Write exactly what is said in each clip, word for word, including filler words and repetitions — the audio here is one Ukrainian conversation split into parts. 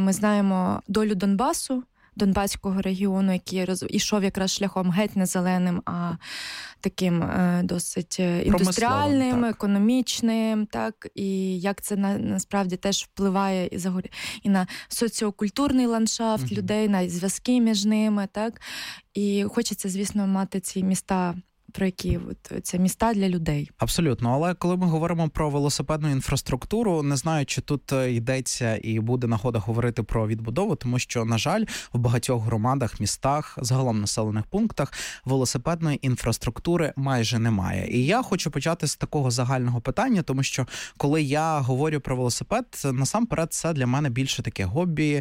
ми знаємо долю Донбасу, Донбаського регіону, який роз... ішов якраз шляхом геть не зеленим, а таким е, досить індустріальним, економічним, так, і як це на, насправді теж впливає і, загорі... і на соціокультурний ландшафт mm-hmm. людей, на зв'язки між ними, так, і хочеться, звісно, мати ці міста, про які от, це міста для людей. Абсолютно, але коли ми говоримо про велосипедну інфраструктуру, не знаю, чи тут йдеться і буде нагода говорити про відбудову, тому що, на жаль, в багатьох громадах, містах, загалом населених пунктах велосипедної інфраструктури майже немає. І я хочу почати з такого загального питання, тому що коли я говорю про велосипед, насамперед це для мене більше таке хобі,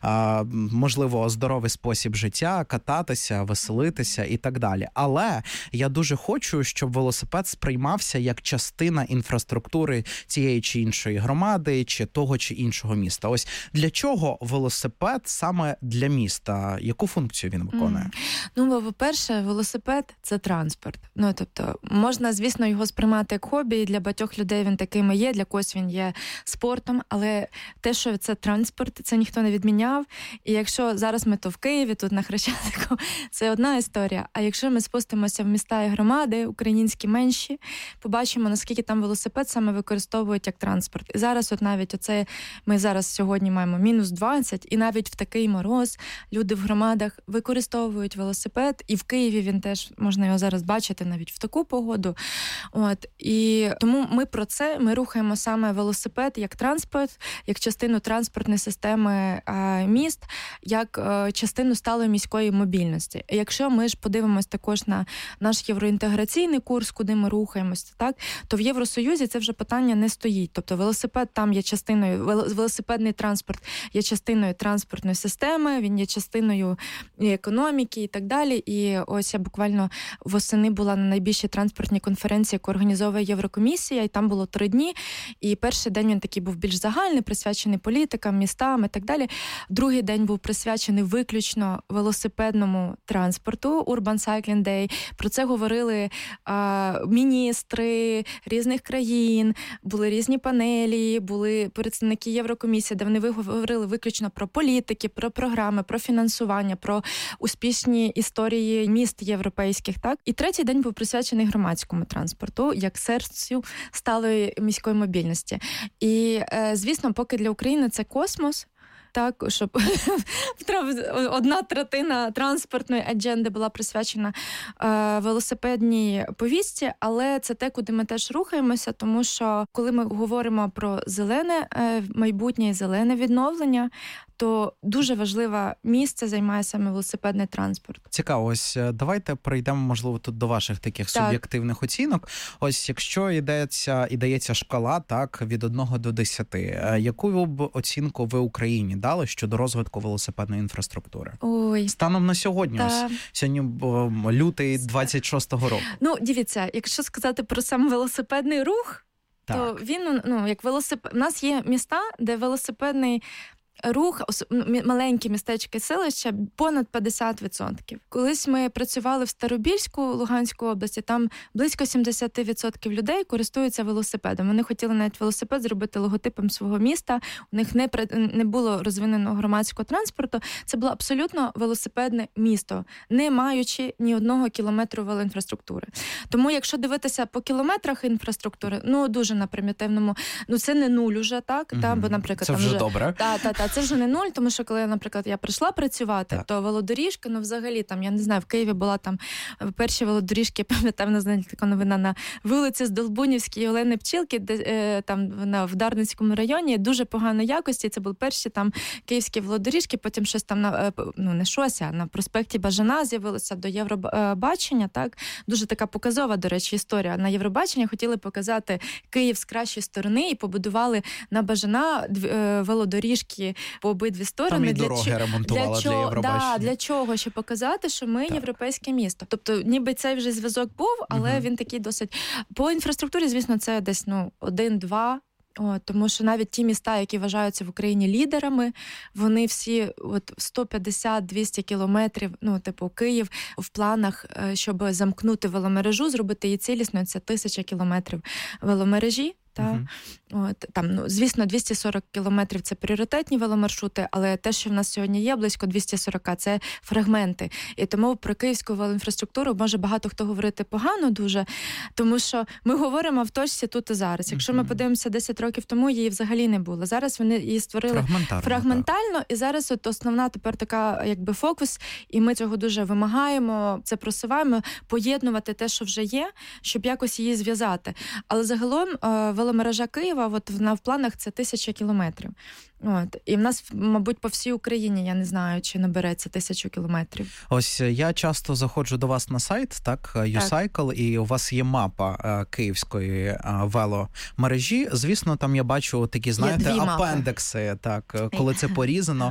можливо, здоровий спосіб життя, кататися, веселитися і так далі. Але я дуже хочу, щоб велосипед сприймався як частина інфраструктури цієї чи іншої громади, чи того чи іншого міста. Ось для чого велосипед саме для міста? Яку функцію він виконує? Mm. Ну, по-перше, велосипед – це транспорт. Ну, тобто, можна, звісно, його сприймати як хобі, і для багатьох людей він таким і є, для когось він є спортом, але те, що це транспорт, це ніхто не відміняв. І якщо зараз ми то в Києві, тут на Хрещатику, це одна історія. А якщо ми спустимося в міста і громади, українські менші, побачимо, наскільки там велосипед саме використовують як транспорт. І зараз от навіть оце, ми зараз сьогодні маємо мінус двадцять, і навіть в такий мороз люди в громадах використовують велосипед, і в Києві він теж, можна його зараз бачити навіть в таку погоду. От. І тому ми про це, ми рухаємо саме велосипед як транспорт, як частину транспортної системи е, міст, як е, частину сталої міської мобільності. І якщо ми ж подивимось також на наш євроінтеграційний курс, куди ми рухаємося, так, то в Євросоюзі це вже питання не стоїть. Тобто велосипед там є частиною, велосипедний транспорт є частиною транспортної системи, він є частиною і економіки і так далі. І ось я буквально восени була на найбільшій транспортній конференції, яку організовує Єврокомісія, і там було три дні. І перший день він такий був більш загальний, присвячений політикам, містам і так далі. Другий день був присвячений виключно велосипедному транспорту, Urban Cycling Day. Про це говорили а, міністри різних країн, були різні панелі, були представники Єврокомісії, де вони говорили виключно про політики, про програми, про фінансування, про успішні історії міст європейських. Так? І третій день був присвячений громадському транспорту, як серцю сталої міської мобільності. І, е, звісно, поки для України це космос, так, щоб одна третина транспортної адженди була присвячена е, велосипедній повістці, але це те, куди ми теж рухаємося, тому що коли ми говоримо про зелене е, майбутнє і зелене відновлення, то дуже важливе місце займає саме велосипедний транспорт. Цікаво, ось давайте перейдемо, можливо, тут до ваших таких так. суб'єктивних оцінок. Ось якщо йдеться, і дається шкала, так, від одного до десяти, яку б оцінку ви Україні дали щодо розвитку велосипедної інфраструктури? Ой. Станом на сьогодні, та... ось сьогодні лютий двадцять шостого року. Ну, дивіться, якщо сказати про сам велосипедний рух, так. то він, ну, як велосипед... У нас є міста, де велосипедний рух, маленькі містечки, селища, понад п'ятдесят відсотків. Колись ми працювали в Старобільську, Луганської області, там близько сімдесят відсотків людей користуються велосипедом. Вони хотіли навіть велосипед зробити логотипом свого міста, у них не, не було розвиненого громадського транспорту. Це було абсолютно велосипедне місто, не маючи ні одного кілометру велоінфраструктури. Тому якщо дивитися по кілометрах інфраструктури, ну дуже на примітивному, ну це не нуль уже, так? Mm-hmm. Та, бо, наприклад, це там вже, вже добре. Та, та, та, це вже не нуль, тому що коли, наприклад, я прийшла працювати, так. то велодоріжка, ну взагалі, там, я не знаю, в Києві була там перші велодоріжки, пам'ятаю, не знаю, така новина на вулиці Здолбунівській Олени Пчілки, де е, там вона в Дарницькому районі, дуже поганої якості, це були перші там київські велодоріжки, потім щось там, на, ну не щось, а на проспекті Бажана з'явилося до Євробачення, так, дуже така показова, до речі, історія. На Євробачення хотіли показати Київ з кращої сторони і побудували на Бажана велодоріжки по обидві сторони. Там і дороги для, ремонтували для, для Євробачення. Да, для чого? Щоб показати, що ми так. європейське місто. Тобто, ніби цей вже зв'язок був, але угу. він такий досить... По інфраструктурі, звісно, це десь ну один-два. О, тому що навіть ті міста, які вважаються в Україні лідерами, вони всі от сто п'ятдесят - двісті кілометрів, ну, типу Київ, в планах, щоб замкнути веломережу, зробити її цілісною, це тисяча кілометрів веломережі. Та? Угу. От, там, ну, звісно, двісті сорок кілометрів – це пріоритетні веломаршрути, але те, що в нас сьогодні є, близько двісті сорок – це фрагменти. І тому про київську велоінфраструктуру може багато хто говорити погано дуже, тому що ми говоримо в точці тут і зараз. Якщо ми подивимося десять років тому, її взагалі не було. Зараз вони її створили фрагментарно, фрагментально, і зараз от основна тепер така якби фокус, і ми цього дуже вимагаємо, це просуваємо, поєднувати те, що вже є, щоб якось її зв'язати. Але загалом веломережа Києва, от вона в планах це тисяча кілометрів. От. І в нас, мабуть, по всій Україні, я не знаю, чи набереться тисячу кілометрів. Ось я часто заходжу до вас на сайт, так, YouCycle, і у вас є мапа київської веломережі. Звісно, там я бачу такі, знаєте, апендекси, так, коли це порізано.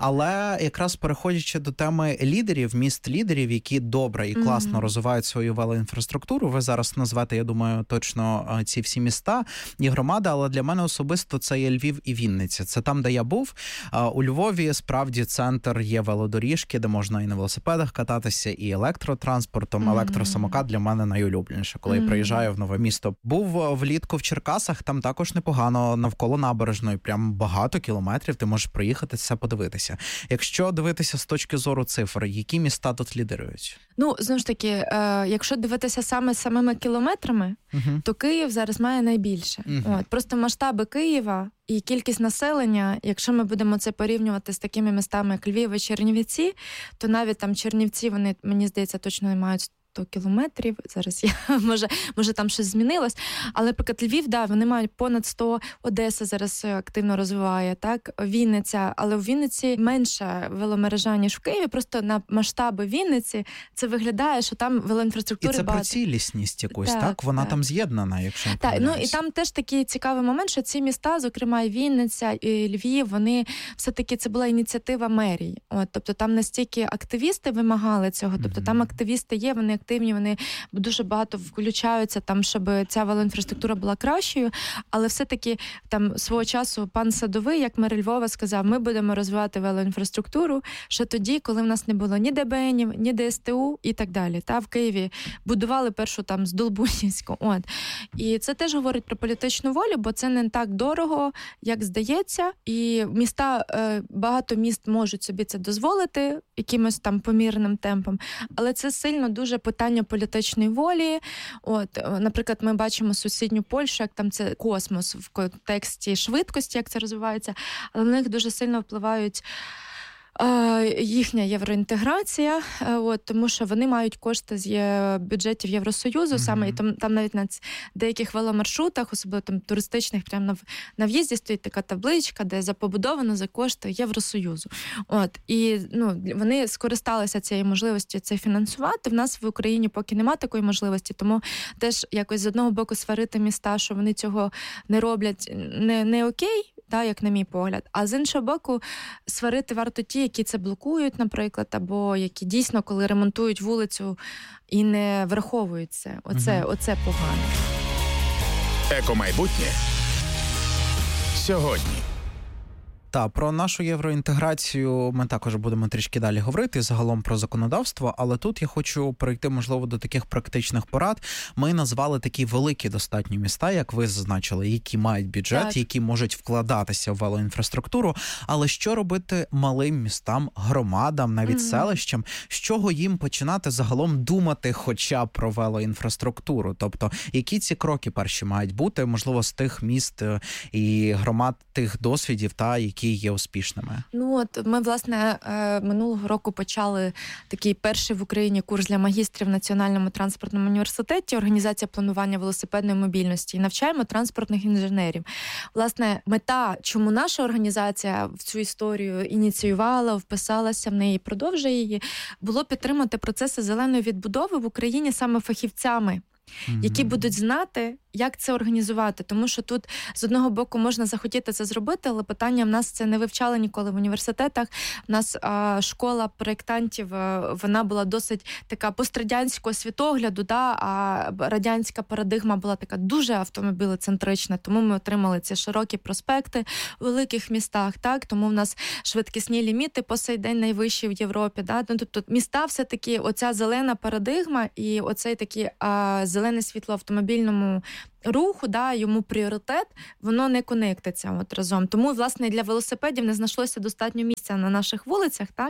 Але якраз переходячи до теми лідерів, міст-лідерів, які добре і класно mm-hmm. розвивають свою велоінфраструктуру, ви зараз назвете, я думаю, точно ці всі міста і громади, але для мене особисто це є Львів і Вінниця. Це там, де я був. У Львові справді центр є велодоріжки, де можна і на велосипедах кататися, і електротранспортом. Mm-hmm. Електросамокат для мене найулюбленіше, коли mm-hmm. я приїжджаю в нове місто. Був влітку в Черкасах, там також непогано, навколо набережної, прям багато кілометрів, ти можеш проїхати, все подивитися. Якщо дивитися з точки зору цифр, які міста тут лідирують? Ну, знову ж таки, е, якщо дивитися саме самими кілометрами, uh-huh. то Київ зараз має найбільше. Uh-huh. От, просто масштаби Києва і кількість населення, якщо ми будемо це порівнювати з такими містами, як Львів і Чернівці, то навіть там Чернівці, вони, мені здається, точно не мають сто кілометрів. Зараз я, може, може там щось змінилось. Але, наприклад, Львів, да, вони мають понад сто, Одеса зараз активно розвиває, так, Вінниця, але в Вінниці менша веломережа, ніж в Києві, просто на масштаби Вінниці це виглядає, що там велоінфраструктури багато. І це багато. Про цілісність якусь, так? так? Вона так. там з'єднана, якщо Так, ну і там теж такий цікавий момент, що ці міста, зокрема і Вінниця, і Львів, вони все-таки, це була ініціатива мерії. От, тобто там настільки активісти вимагали цього, тобто mm-hmm. там активісти є, вони активні, вони дуже багато включаються там, щоб ця велоінфраструктура була кращою, але все-таки там свого часу пан Садовий, як мер Львова, сказав, ми будемо розвивати велоінфраструктуру ще тоді, коли в нас не було ні ДБНів, ні ДСТУ і так далі. Та в Києві будували першу там Здолбунівську. От. І це теж говорить про політичну волю, бо це не так дорого, як здається, і міста, багато міст можуть собі це дозволити якимось там помірним темпом, але це сильно дуже питання політичної волі. От, наприклад, ми бачимо сусідню Польщу, як там це космос в контексті швидкості, як це розвивається, але на них дуже сильно впливають їхня євроінтеграція, от, тому що вони мають кошти з бюджетів Євросоюзу, mm-hmm. саме, і там, там навіть на деяких веломаршрутах, особливо там туристичних, прямо на, на в'їзді стоїть така табличка, де запобудовано за кошти Євросоюзу. От, і ну, вони скористалися цією можливістю це фінансувати. В нас в Україні поки немає такої можливості, тому теж якось з одного боку сварити міста, що вони цього не роблять, не, не окей, та, як на мій погляд. А з іншого боку, сварити варто ті, які це блокують, наприклад, або які дійсно, коли ремонтують вулицю і не враховують це. Оце, угу. оце погано. Екомайбутнє сьогодні. Та, про нашу євроінтеграцію ми також будемо трішки далі говорити, загалом про законодавство, але тут я хочу перейти, можливо, до таких практичних порад. Ми назвали такі великі достатньо міста, як ви зазначили, які мають бюджет, так. які можуть вкладатися в велоінфраструктуру, але що робити малим містам, громадам, навіть mm-hmm. селищам, з чого їм починати загалом думати хоча б про велоінфраструктуру? Тобто, які ці кроки перші мають бути, можливо, з тих міст і громад, тих досвідів, та, які є успішними? Ну от ми, власне, минулого року почали такий перший в Україні курс для магістрів в Національному транспортному університеті «Організація планування велосипедної мобільності» і навчаємо транспортних інженерів. Власне, мета, чому наша організація в цю історію ініціювала, вписалася в неї і продовжує її, було підтримати процеси зеленої відбудови в Україні саме фахівцями, mm-hmm. які будуть знати, як це організувати. Тому що тут, з одного боку, можна захотіти це зробити, але питання в нас це не вивчали ніколи в університетах. У нас а, школа проєктантів, вона була досить така пострадянського світогляду, да, а радянська парадигма була така дуже автомобілецентрична, тому ми отримали ці широкі проспекти в великих містах, так, тому в нас швидкісні ліміти по сей день найвищі в Європі. Да? Ну, тобто міста все-таки, оця зелена парадигма і оцей такий а, зелене світло в автомобільному руху, да, йому пріоритет, воно не конектиться от разом. Тому, власне, для велосипедів не знайшлося достатньо місця на наших вулицях, так?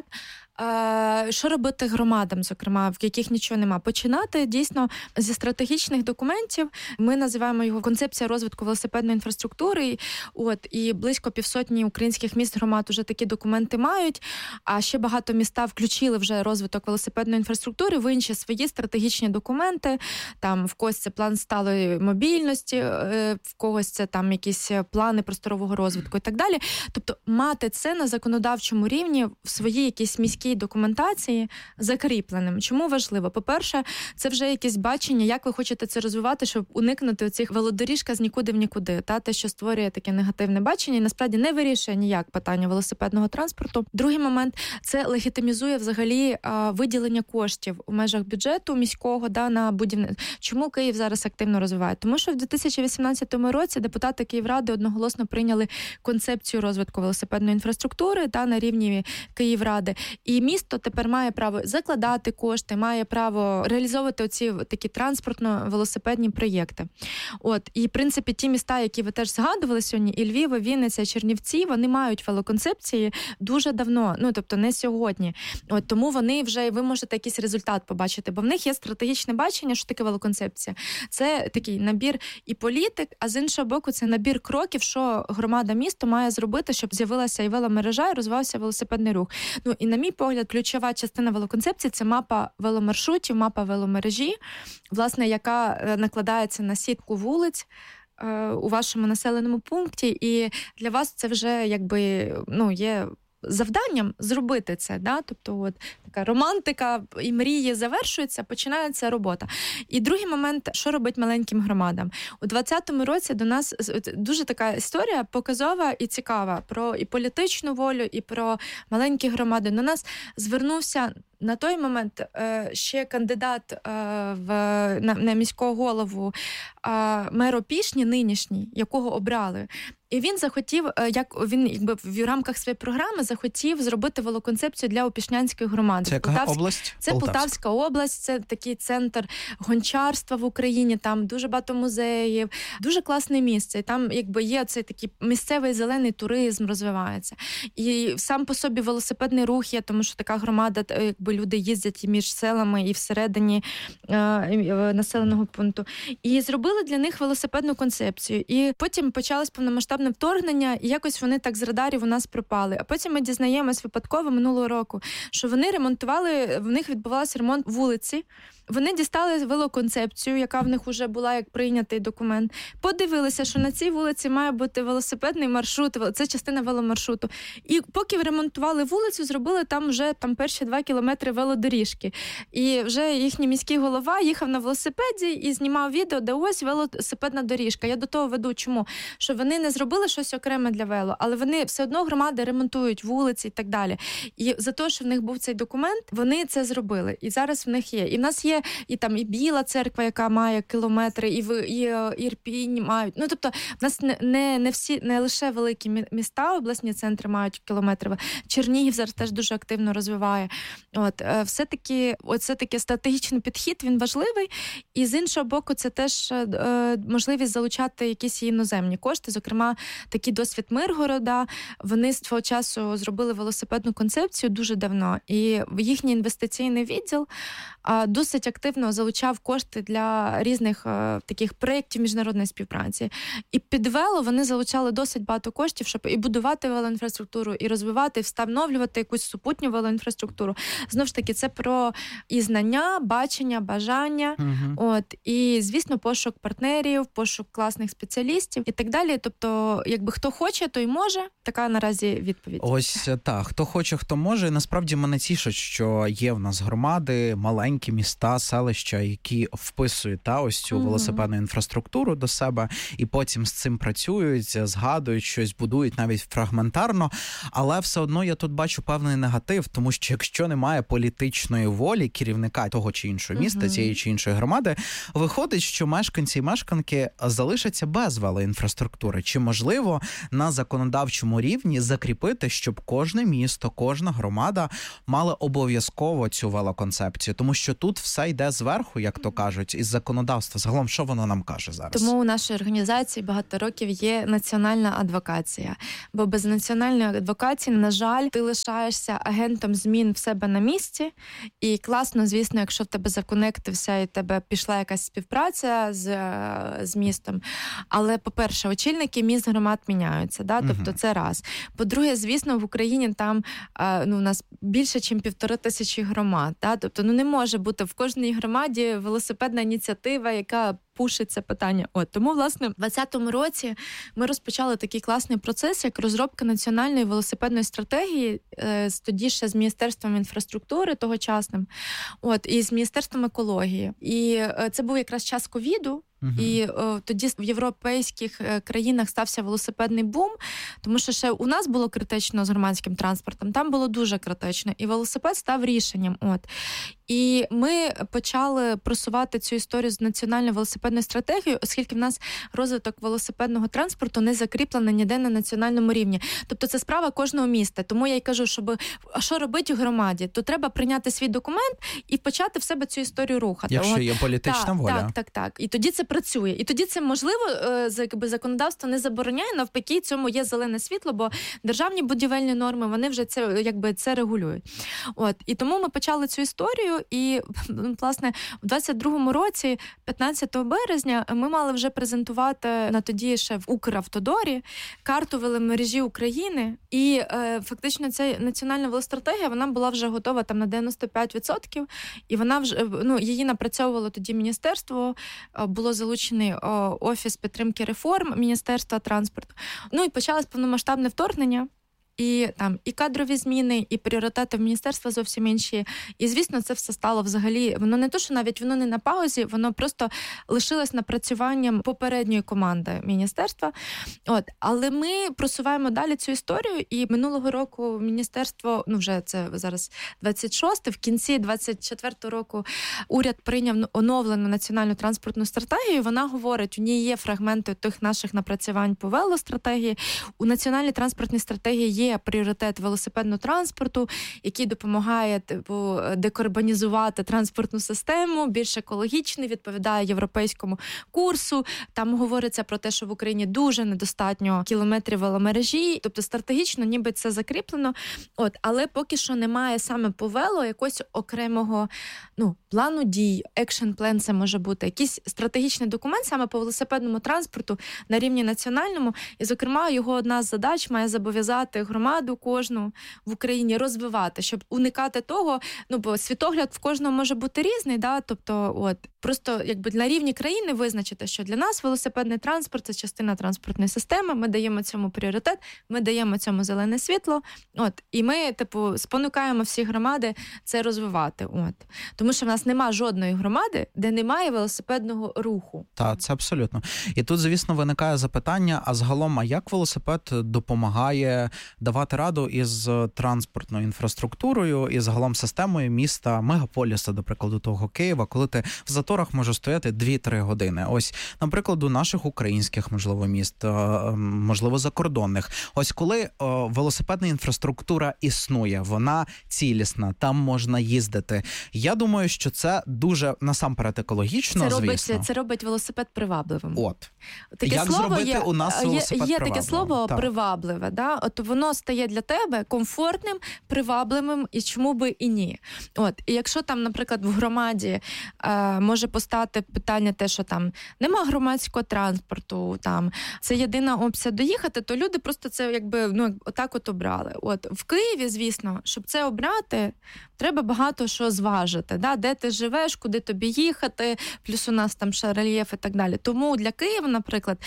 Е, що робити громадам, зокрема, в яких нічого нема? Починати, дійсно, зі стратегічних документів. Ми називаємо його концепція розвитку велосипедної інфраструктури. От, і близько півсотні українських міст громад уже такі документи мають, а ще багато міста включили вже розвиток велосипедної інфраструктури в інші свої стратегічні документи. Там в когось це план сталої мобільності, в когось це там якісь плани просторового розвитку і так далі. Тобто мати це на законодавчому рівні в своїй якійсь міській документації закріпленим. Чому важливо? По-перше, це вже якесь бачення, як ви хочете це розвивати, щоб уникнути оцих велодоріжка з нікуди в нікуди. Та? Те, що створює таке негативне бачення і насправді не вирішує ніяк питання велосипедного транспорту. Другий момент – це легітимізує взагалі а, виділення коштів у межах бюджету міського, да, на будівництво. Чому Київ зараз активно розвиває? Тому що в дві тисячі вісімнадцятому році депутати Київради одноголосно прийняли концепцію розвитку велосипедної інфраструктури та на рівні Київради. І місто тепер має право закладати кошти, має право реалізовувати оці такі транспортно-велосипедні проєкти. От, і, в принципі, ті міста, які ви теж згадували сьогодні, і Львів, і Вінниця, і Чернівці, вони мають велоконцепції дуже давно, ну, тобто не сьогодні. От, тому вони вже, ви можете якийсь результат побачити, бо в них є стратегічне бачення, що таке велоконцепція. Це такий набір і політик, а з іншого боку, це набір кроків, що громада міста має зробити, щоб з'явилася і веломережа, і розвивався велосипедний рух. Ну, і, на мій погляд, ключова частина велоконцепції – це мапа веломаршрутів, мапа веломережі, власне, яка накладається на сітку вулиць е, у вашому населеному пункті, і для вас це вже, якби, ну, є завданням зробити це, да? Тобто от така романтика і мрії завершуються, починається робота. І другий момент, що робить маленьким громадам. У двадцятому році до нас дуже така історія показова і цікава про і політичну волю, і про маленькі громади. До нас звернувся на той момент ще кандидат в, на, на міського голову мер Опішні, нинішній, якого обрали. І він захотів, як він якби в рамках своєї програми захотів зробити велоконцепцію для опішнянської громади. Це яка Полтавськ... область? Це Полтавська. Полтавська область, це такий центр гончарства в Україні, там дуже багато музеїв, дуже класне місце. І там якби є цей такий місцевий зелений туризм розвивається. І сам по собі велосипедний рух є, тому що така громада, якби люди їздять і між селами, і всередині е, населеного пункту. І зробили для них велосипедну концепцію. І потім почалось повномасштабне вторгнення, і якось вони так з радарів у нас пропали. А потім ми дізнаємось випадково минулого року, що вони ремонтували, в них відбувався ремонт вулиці. Вони дістали велоконцепцію, яка в них вже була як прийнятий документ. Подивилися, що на цій вулиці має бути велосипедний маршрут, це частина веломаршруту. І поки ремонтували вулицю, зробили там вже там перші два кілометри велодоріжки. І вже їхній міський голова їхав на велосипеді і знімав відео, де ось велосипедна доріжка. Я до того веду, чому? Що вони не зробили щось окреме для вело, але вони все одно громади ремонтують вулиці і так далі. І за те, що в них був цей документ, вони це зробили. І зараз в них є. І в нас є і там і Біла церква, яка має кілометри, і в і, і Ірпінь мають. Ну, тобто, в нас не, не, не всі, не лише великі міста, обласні центри мають кілометри. Чернігів зараз теж дуже активно розвиває. От, все-таки, оце такий стратегічний підхід, він важливий. І з іншого боку, це теж е, можливість залучати якісь іноземні кошти. Зокрема, такий досвід Миргорода. Вони з того часу зробили велосипедну концепцію дуже давно. І їхній інвестиційний відділ е, досить активно залучав кошти для різних е, таких проєктів міжнародної співпраці. І під вело вони залучали досить багато коштів, щоб і будувати велоінфраструктуру, і розвивати, і встановлювати якусь супутню велоінфраструктуру. Знову ж таки, це про і знання, бачення, бажання, угу. От, і, звісно, пошук партнерів, пошук класних спеціалістів і так далі. Тобто, якби хто хоче, той може. Така наразі відповідь. Ось так. Хто хоче, хто може. І насправді мене тішить, що є в нас громади, маленькі міста, селища, які вписують та, ось цю угу. велосипедну інфраструктуру до себе, і потім з цим працюють, згадують щось, будують навіть фрагментарно, але все одно я тут бачу певний негатив, тому що якщо немає політичної волі керівника того чи іншого міста, угу. цієї чи іншої громади, виходить, що мешканці і мешканки залишаться без велоінфраструктури. Чи можливо на законодавчому рівні закріпити, щоб кожне місто, кожна громада мала обов'язково цю велоконцепцію? Тому що тут все йде зверху, як то кажуть, із законодавства. Загалом, що воно нам каже зараз? Тому у нашій організації багато років є національна адвокація. Бо без національної адвокації, на жаль, ти лишаєшся агентом змін в себе на місці. І класно, звісно, якщо в тебе законектився і в тебе пішла якась співпраця з, з містом. Але, по-перше, очільники міст громад міняються. Да? Тобто це раз. По-друге, звісно, в Україні там ну, у нас більше, ніж півтори тисячі громад. Да? Тобто ну, не може бути в кожній громаді велосипедна ініціатива, яка пушить це питання. От тому, власне, в двадцятому році ми розпочали такий класний процес, як розробка національної велосипедної стратегії, е, тоді ще з Міністерством інфраструктури тогочасним, от, і з Міністерством екології. І е, це був якраз час ковіду. Uh-huh. І о, тоді в європейських е, країнах стався велосипедний бум, тому що ще у нас було критично з громадським транспортом, там було дуже критично, і велосипед став рішенням. От. І ми почали просувати цю історію з національною велосипедною стратегією, оскільки в нас розвиток велосипедного транспорту не закріплений ніде на національному рівні. Тобто це справа кожного міста. Тому я й кажу, щоб що робити в громаді, то треба прийняти свій документ і почати в себе цю історію рухати. Якщо От. є політична так, воля. Так, так, так. І тоді це працює. І тоді це можливо, якби законодавство не забороняє, навпаки, цьому є зелене світло, бо державні будівельні норми, вони вже це якби це регулюють. От. І тому ми почали цю історію. І, власне, в двадцять другому році, п'ятнадцятого березня, ми мали вже презентувати на тоді ще в Укравтодорі карту веломережі України. І е, фактично ця національна велостратегія, вона була вже готова там на дев'яносто п'ять відсотків. І вона вже, ну, її напрацьовувало тоді міністерство, було залучений о, Офіс підтримки реформ Міністерства транспорту. Ну і почалось повномасштабне вторгнення. І там і кадрові зміни, і пріоритети в міністерства зовсім інші. І, звісно, це все стало взагалі, воно не то, що навіть воно не на паузі, воно просто лишилось напрацюванням попередньої команди міністерства. От. Але ми просуваємо далі цю історію, і минулого року міністерство, ну вже це зараз двадцять шосте, в кінці двадцять четвертого року уряд прийняв оновлену національну транспортну стратегію. Вона говорить, у ній є фрагменти тих наших напрацювань по велостратегії. У національній транспортній стратегії є Є пріоритет велосипедного транспорту, який допомагає типу, декарбонізувати транспортну систему, більш екологічний, відповідає європейському курсу. Там говориться про те, що в Україні дуже недостатньо кілометрів веломережі, тобто стратегічно ніби це закріплено. От, але поки що немає саме по вело якогось окремого ну, плану дій, екшн-план це може бути, якийсь стратегічний документ саме по велосипедному транспорту на рівні національному. І, зокрема, його одна з задач має зобов'язати громаду кожну в Україні розвивати, щоб уникати того, ну, бо світогляд в кожного може бути різний, да, тобто, от, просто, якби, на рівні країни визначити, що для нас велосипедний транспорт – це частина транспортної системи, ми даємо цьому пріоритет, ми даємо цьому зелене світло, от, і ми, типу, спонукаємо всі громади це розвивати, от. Тому що в нас нема жодної громади, де немає велосипедного руху. Так, це абсолютно. І тут, звісно, виникає запитання, а загалом, а як велосипед допомагає давати раду із транспортною інфраструктурою і загалом системою міста, мегаполіса, до прикладу, того Києва, коли ти в заторах може стояти дві-три години. Ось, наприклад, у наших українських, можливо, міст, можливо, закордонних. Ось коли о, велосипедна інфраструктура існує, вона цілісна, там можна їздити. Я думаю, що це дуже, насамперед, екологічно, це робить, звісно. Це робить велосипед привабливим. От. Таке Як слово зробити є, у нас велосипед є, є привабливим? таке слово так. привабливе, да? От воно стає для тебе комфортним, привабливим, і чому би і ні. От, і якщо там, наприклад, в громаді е, може постати питання те, що там нема громадського транспорту, там це єдина опція доїхати, то люди просто це якби ну отак от обрали. От в Києві, звісно, щоб це обрати, треба багато що зважити, да? Де ти живеш, куди тобі їхати, плюс у нас там ще рельєф і так далі. Тому для Києва, наприклад,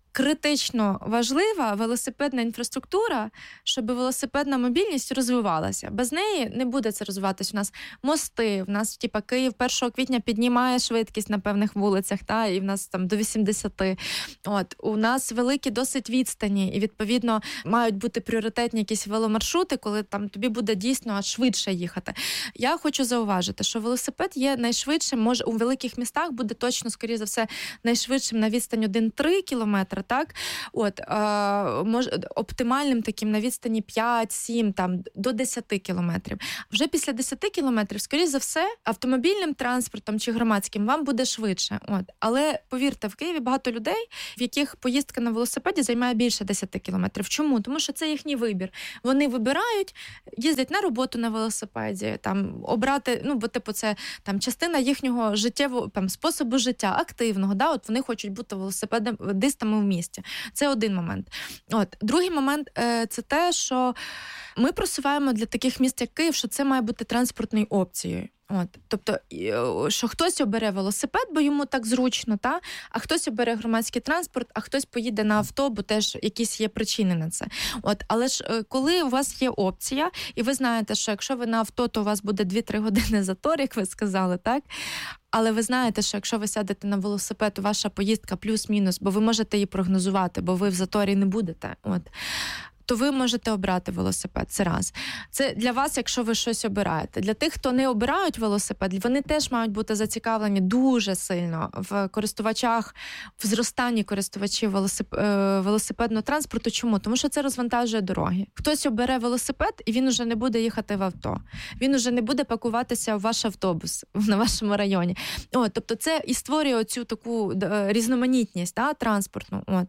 критично важлива велосипедна інфраструктура, щоб велосипедна мобільність розвивалася. Без неї не буде це розвиватися. У нас мости, в нас типа Київ першого квітня піднімає швидкість на певних вулицях, та, і в нас там до вісімдесят. От, у нас великі досить відстані, і, відповідно, мають бути пріоритетні якісь веломаршрути, коли там тобі буде дійсно швидше їхати. Я хочу зауважити, що велосипед є найшвидшим, може у великих містах буде точно, скоріше за все, найшвидшим на відстань один-три кілометри, кілометра, так? От, е, мож, оптимальним таким на відстані п'ять-сім, там, до десять кілометрів. Вже після десять кілометрів, скоріше за все, автомобільним транспортом чи громадським вам буде швидше. От. Але, повірте, в Києві багато людей, в яких поїздка на велосипеді займає більше десять кілометрів. Чому? Тому що це їхній вибір. Вони вибирають, їздять на роботу на велосипеді, там, обрати, ну, бо, типу, це там, частина їхнього життєвого, там, способу життя, активного, да? От вони хочуть бути велосипедистами в місті. Це один момент. От. Другий момент е, – це те, що ми просуваємо для таких міст, як Київ, що це має бути транспортною опцією. От, тобто, що хтось обере велосипед, бо йому так зручно, та? А хтось обере громадський транспорт, а хтось поїде на авто, бо теж якісь є причини на це. От, але ж коли у вас є опція, і ви знаєте, що якщо ви на авто, то у вас буде дві-три години затор, як ви сказали, так? Але ви знаєте, що якщо ви сядете на велосипед, то ваша поїздка плюс-мінус, бо ви можете її прогнозувати, бо ви в заторі не будете. От. То ви можете обрати велосипед. Це раз. Це для вас, якщо ви щось обираєте. Для тих, хто не обирають велосипед, вони теж мають бути зацікавлені дуже сильно в користувачах, в зростанні користувачів велосип... велосипедного транспорту. Чому? Тому що це розвантажує дороги. Хтось обере велосипед, і він уже не буде їхати в авто. Він уже не буде пакуватися в ваш автобус на вашому районі. От, тобто це і створює оцю таку різноманітність, да, транспортну. От.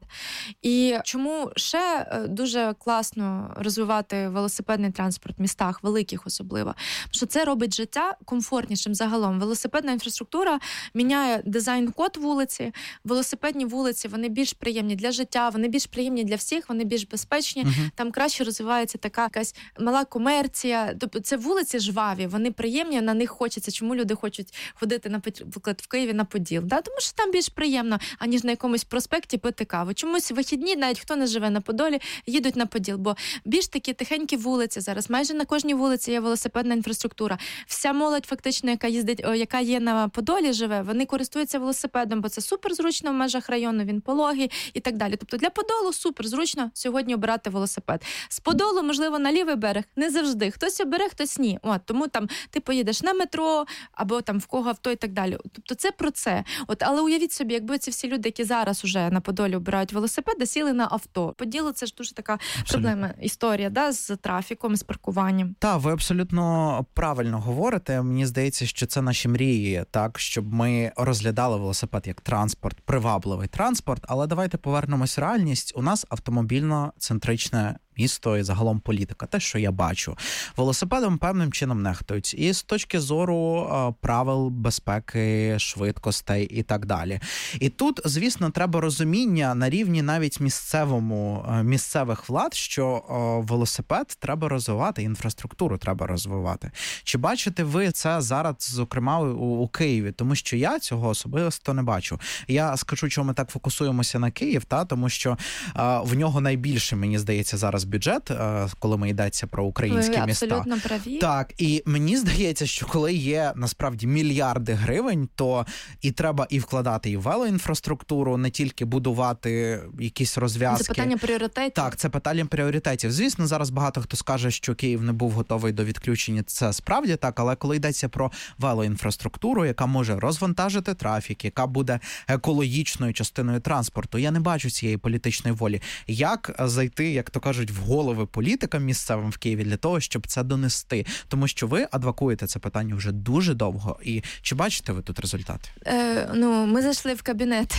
І чому ще дуже класно класно розвивати велосипедний транспорт в містах, великих особливо. Що це робить життя комфортнішим загалом. Велосипедна інфраструктура міняє дизайн-код вулиці. Велосипедні вулиці, вони більш приємні для життя, вони більш приємні для всіх, вони більш безпечні. Uh-huh. Там краще розвивається така якась мала комерція. Тобто це вулиці жваві, вони приємні, на них хочеться. Чому люди хочуть ходити, наприклад, в Києві на Поділ? Да? Тому що там більш приємно, аніж на якомусь проспекті пити каву. Чомусь вихідні, навіть хто не живе на Подолі, їдуть на Поділ, бо більш такі тихенькі вулиці зараз. Майже на кожній вулиці є велосипедна інфраструктура. Вся молодь фактично, яка їздить, о, яка є на Подолі, живе, вони користуються велосипедом, бо це супер зручно в межах району, він пологий і так далі. Тобто для Подолу супер зручно сьогодні обирати велосипед. З Подолу, можливо, на лівий берег не завжди. Хтось обере, хтось ні. От, тому там ти поїдеш на метро або там в кого авто і так далі. Тобто це про це. От, але уявіть собі, якби ці всі люди, які зараз уже на Подолі обирають велосипеди, сіли на авто. Поділу це ж дуже така проблема, історія, да, з трафіком, з паркуванням. Так, ви абсолютно правильно говорите. Мені здається, що це наші мрії, так, щоб ми розглядали велосипед як транспорт, привабливий транспорт, але давайте повернемось в реальність. У нас автомобільно-центричне місто і загалом політика. Те, що я бачу. Велосипедом певним чином нехтують. І з точки зору а, правил безпеки, швидкостей і так далі. І тут, звісно, треба розуміння на рівні навіть місцевому, місцевих влад, що а, велосипед треба розвивати, інфраструктуру треба розвивати. Чи бачите ви це зараз, зокрема, у, у Києві? Тому що я цього особисто не бачу. Я скажу, чому ми так фокусуємося на Київ, та? Тому що а, в нього найбільше, мені здається, зараз бюджет, коли ми йдеться про українські Ви міста. абсолютно праві. Так, і мені здається, що коли є насправді мільярди гривень, то і треба і вкладати і в велоінфраструктуру, не тільки будувати якісь розв'язки. Це питання пріоритетів. Так, це питання пріоритетів. Звісно, зараз багато хто скаже, що Київ не був готовий до відключення. Це справді так, але коли йдеться про велоінфраструктуру, яка може розвантажити трафік, яка буде екологічною частиною транспорту, я не бачу цієї політичної волі. Як зайти, як то кажуть, в голови політикам місцевим в Києві для того, щоб це донести? Тому що ви адвокуєте це питання вже дуже довго. І чи бачите ви тут результати? Е, ну, ми зайшли в кабінет.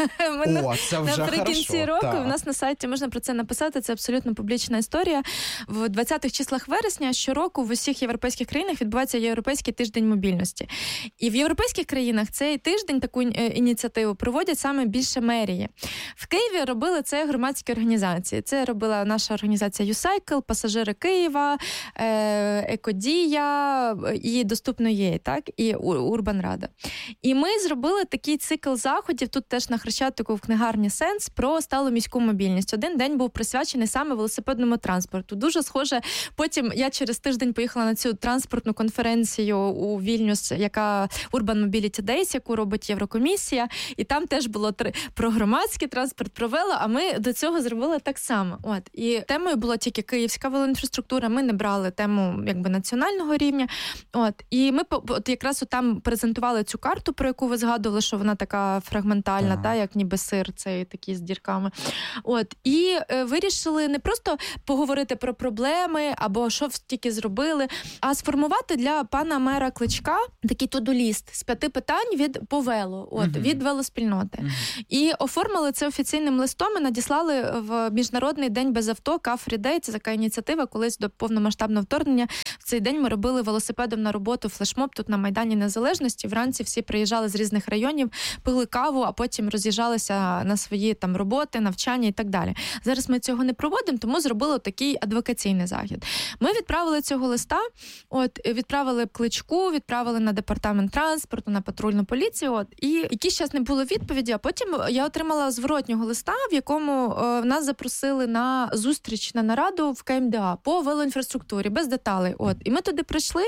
Ми О, це вже наприкінці хорошо. року Так. в нас на сайті можна про це написати. Це абсолютно публічна історія. В двадцятих числах вересня щороку в усіх європейських країнах відбувається Європейський тиждень мобільності. І в європейських країнах цей тиждень, таку ініціативу, проводять саме більше мерії. В Києві робили це громадські організації. Це робила наша організація YouCycle, Пасажири Києва, Екодія і Доступно ЄЙ, так, і Урбанрада. І ми зробили такий цикл заходів, тут теж на Хрещатику в книгарні «Сенс», про сталу міську мобільність. Один день був присвячений саме велосипедному транспорту. Дуже схоже, потім я через тиждень поїхала на цю транспортну конференцію у Вільнюс, яка Urban Mobility Days, яку робить Єврокомісія, і там теж було три про громадський транспорт, про вело, а ми до цього зробили так само. От. І темою була тільки київська велоінфраструктура, ми не брали тему якби національного рівня. От, і ми от якраз там презентували цю карту, про яку ви згадували, що вона така фрагментальна, ага. та, як ніби сир цей такий з дірками. От, і е, вирішили не просто поговорити про проблеми або що тільки зробили, а сформувати для пана мера Кличка такий туду-ліст з п'яти питань від по велу, от, uh-huh. від велоспільноти. Uh-huh. І оформили це офіційним листом і надіслали в Міжнародний день без авто, Car Free Day, це така ініціатива, колись до повномасштабного вторгнення. В цей день ми робили велосипедом на роботу флешмоб тут на Майдані Незалежності. Вранці всі приїжджали з різних районів, пили каву, а потім роз'їжджалися на свої там роботи, навчання і так далі. Зараз ми цього не проводимо, тому зробили такий адвокаційний захід. Ми відправили цього листа, от, відправили Кличку, відправили на департамент транспорту, на патрульну поліцію, от, і якийсь час не було відповіді, а потім я отримала зворотнього листа, в якому е, нас запросили на зустріч, на нараду в КМДА по велоінфраструктурі, без деталей. От. І ми туди прийшли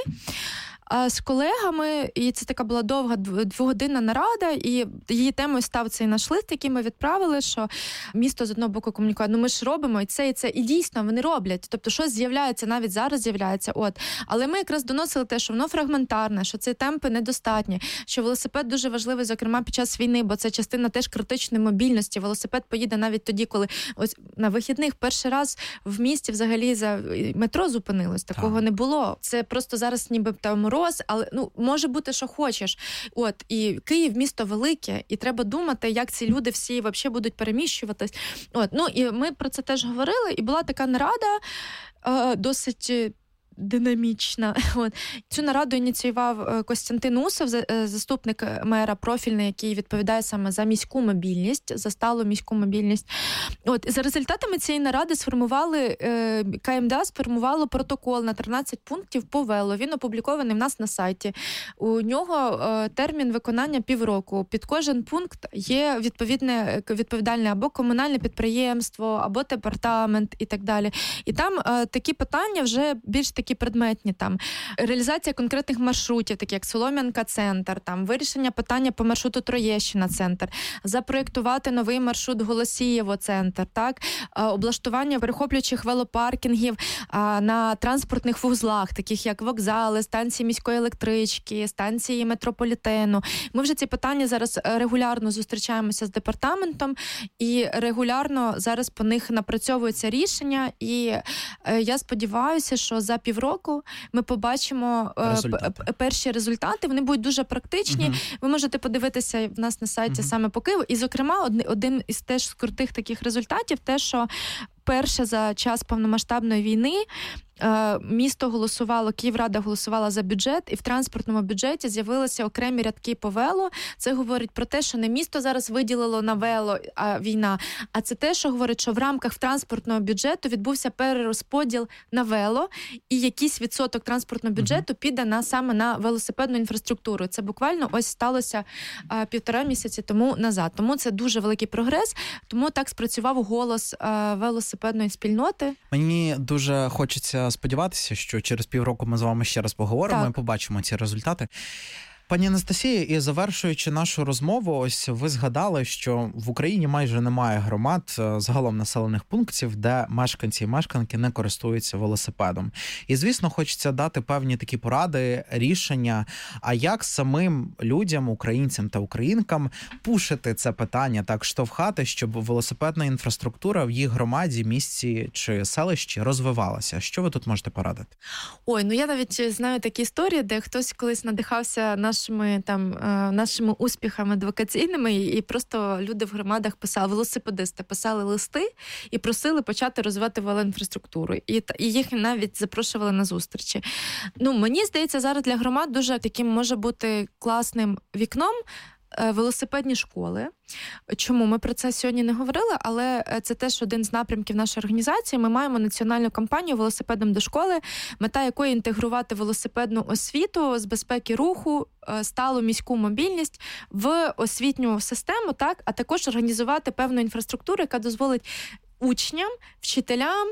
з колегами, і це така була довга двогодинна нарада, і її темою став цей наш лист, який ми відправили, що місто з одного боку комунікує, ну ми ж робимо і це, і це, і дійсно вони роблять, тобто щось з'являється, навіть зараз з'являється, от. Але ми якраз доносили те, що воно фрагментарне, що ці темпи недостатні, що велосипед дуже важливий, зокрема, під час війни, бо це частина теж критичної мобільності. Велосипед поїде навіть тоді, коли ось на вихідних перший раз в місті взагалі за метро зупинилось, такого так. не було. Це просто зараз ніби там роз, але ну може бути, що хочеш. От, і Київ місто велике, і треба думати, як ці люди всі взагалі будуть переміщуватись. От, ну і ми про це теж говорили, і була така нарада е, досить динамічна. От. Цю нараду ініціював Костянтин Усов, заступник мера профільний, який відповідає саме за міську мобільність, за сталу міську мобільність. От. За результатами цієї наради сформували, КМДА сформувало протокол на тринадцять пунктів по вело. Він опублікований в нас на сайті. У нього термін виконання півроку. Під кожен пункт є відповідне, відповідальне або комунальне підприємство, або департамент і так далі. І там такі питання вже більш такі предметні, там реалізація конкретних маршрутів, такі як Солом'янка-центр, там вирішення питання по маршруту Троєщина-центр, запроєктувати новий маршрут Голосієво-центр, так, облаштування перехоплюючих велопаркінгів на транспортних вузлах, таких як вокзали, станції міської електрички, станції метрополітену. Ми вже ці питання зараз регулярно зустрічаємося з департаментом і регулярно зараз по них напрацьовуються рішення, і я сподіваюся, що за півроку ми побачимо результати. перші результати. Вони будуть дуже практичні. Угу. Ви можете подивитися в нас на сайті угу. саме по Києву. І, зокрема, один із теж крутих таких результатів, те, що перше за час повномасштабної війни місто голосувало, Київрада голосувала за бюджет, і в транспортному бюджеті з'явилися окремі рядки по вело. Це говорить про те, що не місто зараз виділило на вело а війна, а це те, що говорить, що в рамках транспортного бюджету відбувся перерозподіл на вело, і якийсь відсоток транспортного бюджету піде на саме на велосипедну інфраструктуру. Це буквально ось сталося а, півтора місяці тому назад. Тому це дуже великий прогрес, тому так спрацював голос а, велосипедної спільноти. Мені дуже хочеться сподіватися, що через півроку ми з вами ще раз поговоримо так. і побачимо ці результати. Пані Анастасія, і завершуючи нашу розмову, ось ви згадали, що в Україні майже немає громад, загалом населених пунктів, де мешканці і мешканки не користуються велосипедом. І, звісно, хочеться дати певні такі поради, рішення, а як самим людям, українцям та українкам пушити це питання, так штовхати, щоб велосипедна інфраструктура в їх громаді, місті чи селищі розвивалася. Що ви тут можете порадити? Ой, ну я навіть знаю такі історії, де хтось колись надихався наш Нашими там нашими успіхами адвокаційними, і просто люди в громадах писали, велосипедисти писали листи і просили почати розвивати велоінфраструктуру. І, і їх навіть запрошували на зустрічі. Ну, мені здається, зараз для громад дуже таким може бути класним вікном велосипедні школи. Чому? Ми про це сьогодні не говорили, але це теж один з напрямків нашої організації. Ми маємо національну кампанію «Велосипедом до школи», мета якої інтегрувати велосипедну освіту з безпеки руху, сталу міську мобільність в освітню систему, так, а також організувати певну інфраструктуру, яка дозволить учням, вчителям,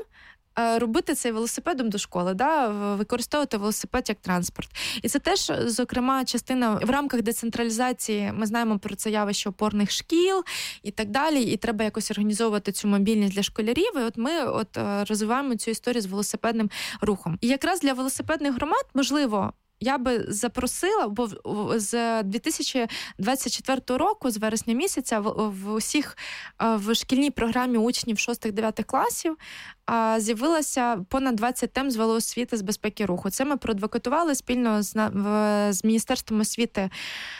робити цей велосипедом до школи, да, використовувати велосипед як транспорт. І це теж, зокрема, частина в рамках децентралізації, ми знаємо про це явище опорних шкіл і так далі, і треба якось організовувати цю мобільність для школярів, і от ми от розвиваємо цю історію з велосипедним рухом. І якраз для велосипедних громад, можливо, я би запросила, бо з дві тисячі двадцять четвертого року, з вересня місяця, в, в усіх в шкільній програмі учнів шостих-дев'ятих класів з'явилося понад двадцять тем з велоосвіти, з безпеки руху. Це ми проадвокатували спільно з, з Міністерством освіти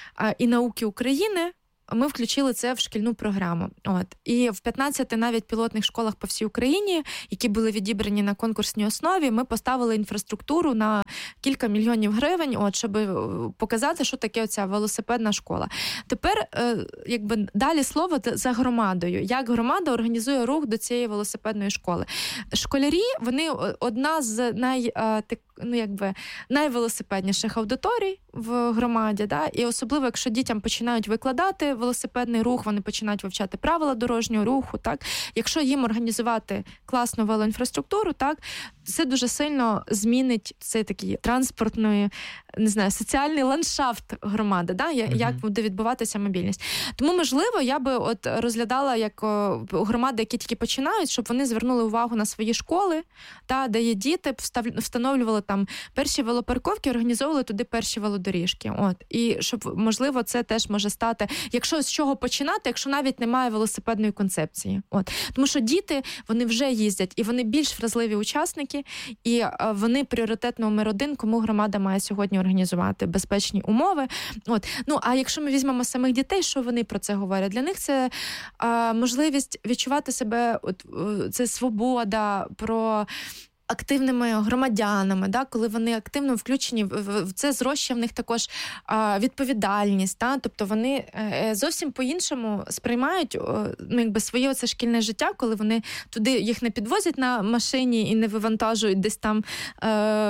і науки України. Ми включили це в шкільну програму. От. І в п'ятнадцяти навіть пілотних школах по всій Україні, які були відібрані на конкурсній основі, ми поставили інфраструктуру на кілька мільйонів гривень, от, щоб показати, що таке оця велосипедна школа. Тепер, якби, далі слово за громадою. Як громада організує рух до цієї велосипедної школи? Школярі, вони одна з най, ну, якби, найвелосипедніших аудиторій в громаді, да? І особливо, якщо дітям починають викладати велосипедний рух, вони починають вивчати правила дорожнього руху, так? Якщо їм організувати класну велоінфраструктуру, так, це дуже сильно змінить цей такий транспортний, не знаю, соціальний ландшафт громади, да? Як mm-hmm. буде відбуватися мобільність. Тому, можливо, я би от розглядала як громади, які тільки починають, щоб вони звернули увагу на свої школи, та, де є діти, встановлювали там перші велопарковки, організовували туди перші велодоріжки. От. І щоб, можливо, це теж може стати, якщо з чого починати, якщо навіть немає велосипедної концепції. От. Тому що діти, вони вже їздять, і вони більш вразливі учасники, і вони пріоритет номер один, кому громада має сьогодні організувати безпечні умови. От. Ну, а якщо ми візьмемо самих дітей, що вони про це говорять? Для них це а, можливість відчувати себе, от, це свобода, про активними громадянами, да, коли вони активно включені, в це зрощує в них також а, відповідальність, да, тобто вони е, зовсім по-іншому сприймають ну, якби своє оце шкільне життя, коли вони туди їх не підвозять на машині і не вивантажують десь там е,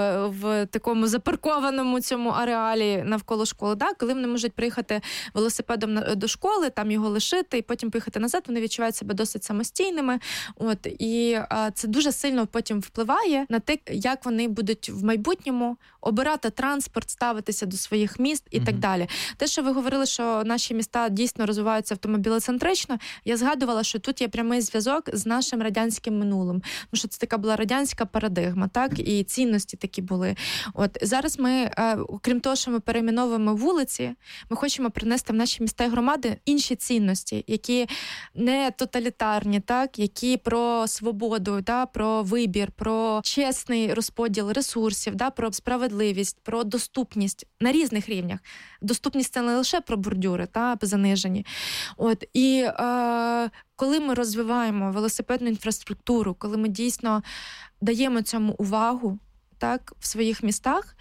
в такому запаркованому цьому ареалі навколо школи, да, коли вони можуть приїхати велосипедом до школи, там його лишити і потім поїхати назад, вони відчувають себе досить самостійними. От, і а, це дуже сильно потім впливає на те, як вони будуть в майбутньому обирати транспорт, ставитися до своїх міст і mm-hmm. так далі. Те, що ви говорили, що наші міста дійсно розвиваються автомобілецентрично, я згадувала, що тут є прямий зв'язок з нашим радянським минулим. Тому що це така була радянська парадигма, так? І цінності такі були. От зараз ми, окрім того, що ми перейменовуємо вулиці, ми хочемо принести в наші міста і громади інші цінності, які не тоталітарні, так? Які про свободу, да? Про вибір, про чесний розподіл ресурсів, да, про справедливість, про доступність на різних рівнях. Доступність – це не лише про бордюри, та, занижені. От, і е, коли ми розвиваємо велосипедну інфраструктуру, коли ми дійсно даємо цьому увагу, так, в своїх містах,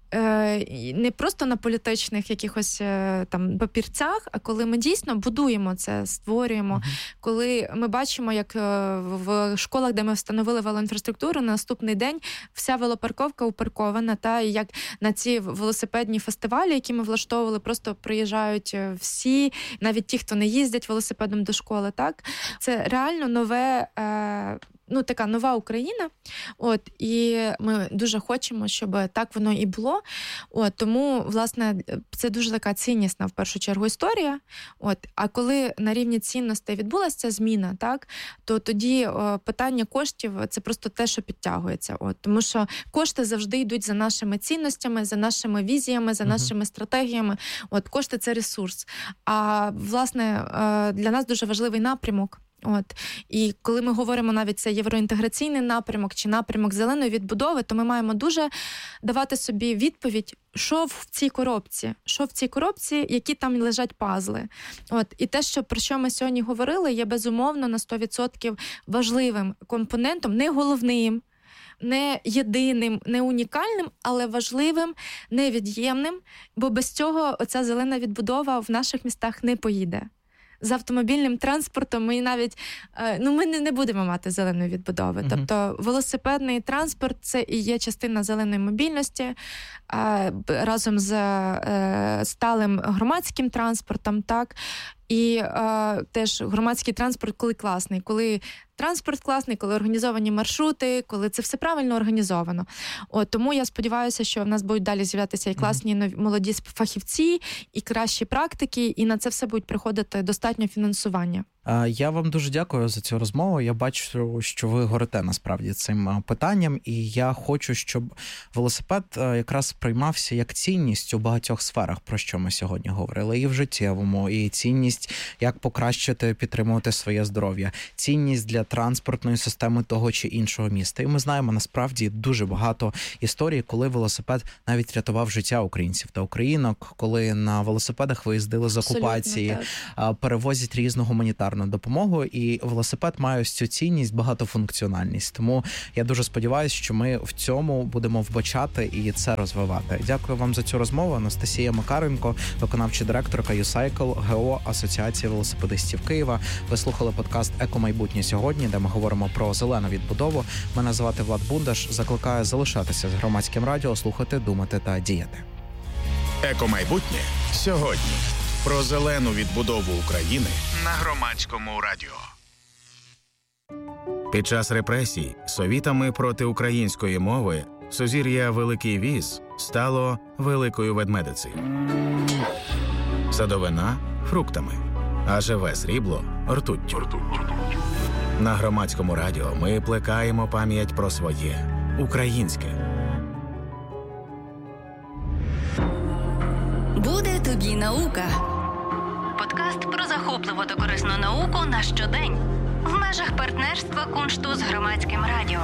не просто на політичних якихось там папірцях, а коли ми дійсно будуємо це, створюємо, mm-hmm. коли ми бачимо, як в школах, де ми встановили велоінфраструктуру, на наступний день вся велопарковка упаркована, та і як на ці велосипедні фестивалі, які ми влаштовували, просто приїжджають всі, навіть ті, хто не їздять велосипедом до школи, так? Це реально нове, ну, така нова Україна. От, і ми дуже хочемо, щоб так воно і було. От, тому, власне, це дуже така ціннісна, в першу чергу, історія. От, а коли на рівні цінностей відбулася ця зміна, так, то тоді о, питання коштів – це просто те, що підтягується. От, тому що кошти завжди йдуть за нашими цінностями, за нашими візіями, за uh-huh. нашими стратегіями. От, кошти – це ресурс. А, власне, для нас дуже важливий напрямок. От. І коли ми говоримо навіть це євроінтеграційний напрямок чи напрямок зеленої відбудови, то ми маємо дуже давати собі відповідь, що в цій коробці, що в цій коробці, які там лежать пазли. От. І те, що, про що ми сьогодні говорили, є безумовно на сто відсотків важливим компонентом, не головним, не єдиним, не унікальним, але важливим, невід'ємним, бо без цього оця зелена відбудова в наших містах не поїде. З автомобільним транспортом ми навіть, ну, ми не будемо мати зеленої відбудови. Uh-huh. Тобто велосипедний транспорт – це і є частина зеленої мобільності разом з сталим громадським транспортом, так. І е, теж громадський транспорт, коли класний, коли транспорт класний, коли організовані маршрути, коли це все правильно організовано. От, тому я сподіваюся, що в нас будуть далі з'являтися і класні нові, молоді фахівці, і кращі практики, і на це все будуть приходити достатньо фінансування. Я вам дуже дякую за цю розмову. Я бачу, що ви горите насправді цим питанням, і я хочу, щоб велосипед якраз приймався як цінність у багатьох сферах, про що ми сьогодні говорили, і в життєвому, і цінність, як покращити, підтримувати своє здоров'я, цінність для транспортної системи того чи іншого міста. І ми знаємо насправді дуже багато історій, коли велосипед навіть рятував життя українців та українок, коли на велосипедах виїздили з окупації, перевозять різну гуманітарну допомогу, і велосипед має ось цю цінність, багатофункціональність. Тому я дуже сподіваюся, що ми в цьому будемо вбачати і це розвивати. Дякую вам за цю розмову. Анастасія Макаренко, виконавча директорка «Юсайкл», ГО Асоціації велосипедистів Києва. Ви слухали подкаст «Еко-майбутнє сьогодні», де ми говоримо про зелену відбудову. Мене звати Влад Бундаш. Закликаю залишатися з Громадським радіо, слухати, думати та діяти. «Еко-майбутнє сьогодні». Про зелену відбудову України на Громадському радіо. Під час репресій совітами проти української мови сузір'я Великий Віз стало Великою Ведмедицею. Садовина – фруктами, а живе срібло – ртуттю. На Громадському радіо ми плекаємо пам'ять про своє – українське. Буде тобі наука. Подкаст про захопливу та корисну науку на щодень. В межах партнерства Куншту з Громадським радіо.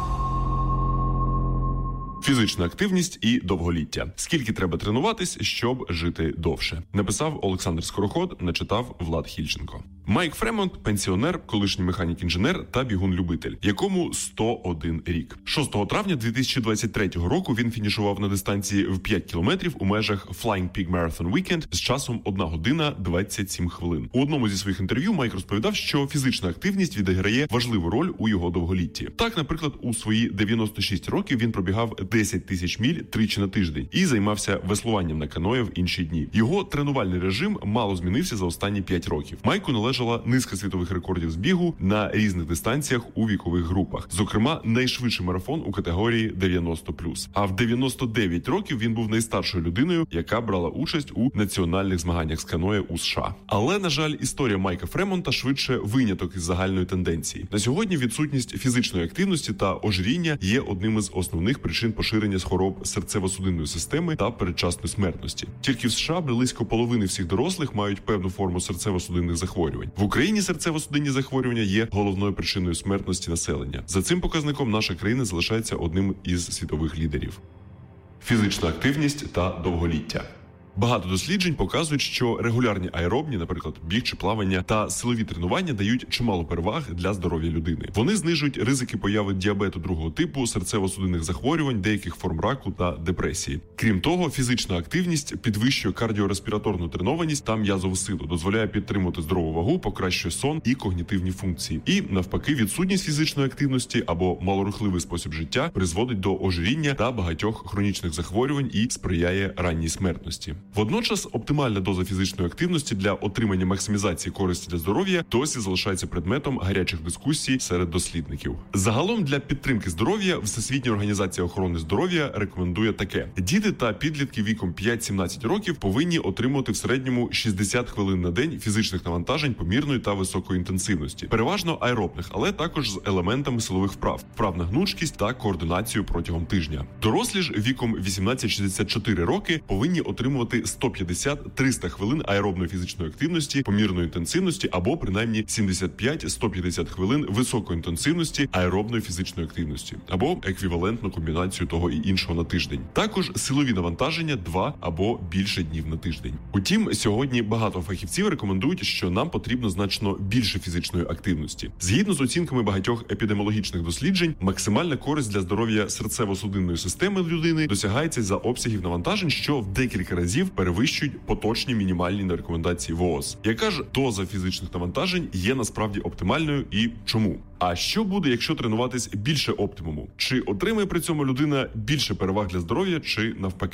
Фізична активність і довголіття. Скільки треба тренуватись, щоб жити довше? Написав Олександр Скороход, начитав Влад Хільченко. Майк Фремонт – пенсіонер, колишній механік-інженер та бігун-любитель, якому сто один рік. шостого травня дві тисячі двадцять третього року він фінішував на дистанції в п'ять кілометрів у межах Flying Pig Marathon Weekend з часом одна година двадцять сім хвилин. У одному зі своїх інтерв'ю Майк розповідав, що фізична активність відіграє важливу роль у його довголітті. Так, наприклад, у свої дев'яносто шість років він пробігав десять тисяч міль тричі на тиждень і займався веслуванням на каное в інші дні. Його тренувальний режим мало змінився за останні п'ять років. Майку належала низка світових рекордів з бігу на різних дистанціях у вікових групах. Зокрема, найшвидший марафон у категорії дев'яносто плюс. А в дев'яносто дев'ять років він був найстаршою людиною, яка брала участь у національних змаганнях з каное у США. Але, на жаль, історія Майка Фремонта швидше виняток із загальної тенденції. На сьогодні відсутність фізичної активності та ожиріння є одним із основних причин поширення хвороб серцево-судинної системи та передчасної смертності. Тільки в США близько половини всіх дорослих мають певну форму серцево-судинних захворювань. В Україні серцево-судинні захворювання є головною причиною смертності населення. За цим показником наша країна залишається одним із світових лідерів. Фізична активність та довголіття. Багато досліджень показують, що регулярні аеробні, наприклад, біг чи плавання, та силові тренування дають чимало переваг для здоров'я людини. Вони знижують ризики появи діабету другого типу, серцево-судинних захворювань, деяких форм раку та депресії. Крім того, фізична активність підвищує кардіореспіраторну тренованість та м'язову силу, дозволяє підтримувати здорову вагу, покращує сон і когнітивні функції. І, навпаки, відсутність фізичної активності або малорухливий спосіб життя призводить до ожиріння та багатьох хронічних захворювань і сприяє ранній смертності. Водночас, оптимальна доза фізичної активності для отримання максимізації користі для здоров'я досі залишається предметом гарячих дискусій серед дослідників. Загалом для підтримки здоров'я Всесвітня організація охорони здоров'я рекомендує таке. Діти та підлітки віком п'ять-сімнадцять років повинні отримувати в середньому шістдесят хвилин на день фізичних навантажень помірної та високої інтенсивності. Переважно аеробних, але також з елементами силових вправ, вправ на гнучкість та координацію протягом тижня. Дорослі ж віком вісімнадцять-шістдесят чотири роки повинні отримувати сто п'ятдесят-триста хвилин аеробної фізичної активності помірної інтенсивності або принаймні сімдесят п'ять - сто п'ятдесят хвилин високої інтенсивності аеробної фізичної активності або еквівалентну комбінацію того і іншого на тиждень. Також силові навантаження два або більше днів на тиждень. Утім, сьогодні багато фахівців рекомендують, що нам потрібно значно більше фізичної активності. Згідно з оцінками багатьох епідеміологічних досліджень, максимальна користь для здоров'я серцево-судинної системи людини досягається за обсягів навантажень, що в декілька разів перевищують поточні мінімальні рекомендації ВООЗ. Яка ж доза фізичних навантажень є насправді оптимальною і чому? А що буде, якщо тренуватись більше оптимуму? Чи отримає при цьому людина більше переваг для здоров'я, чи навпаки?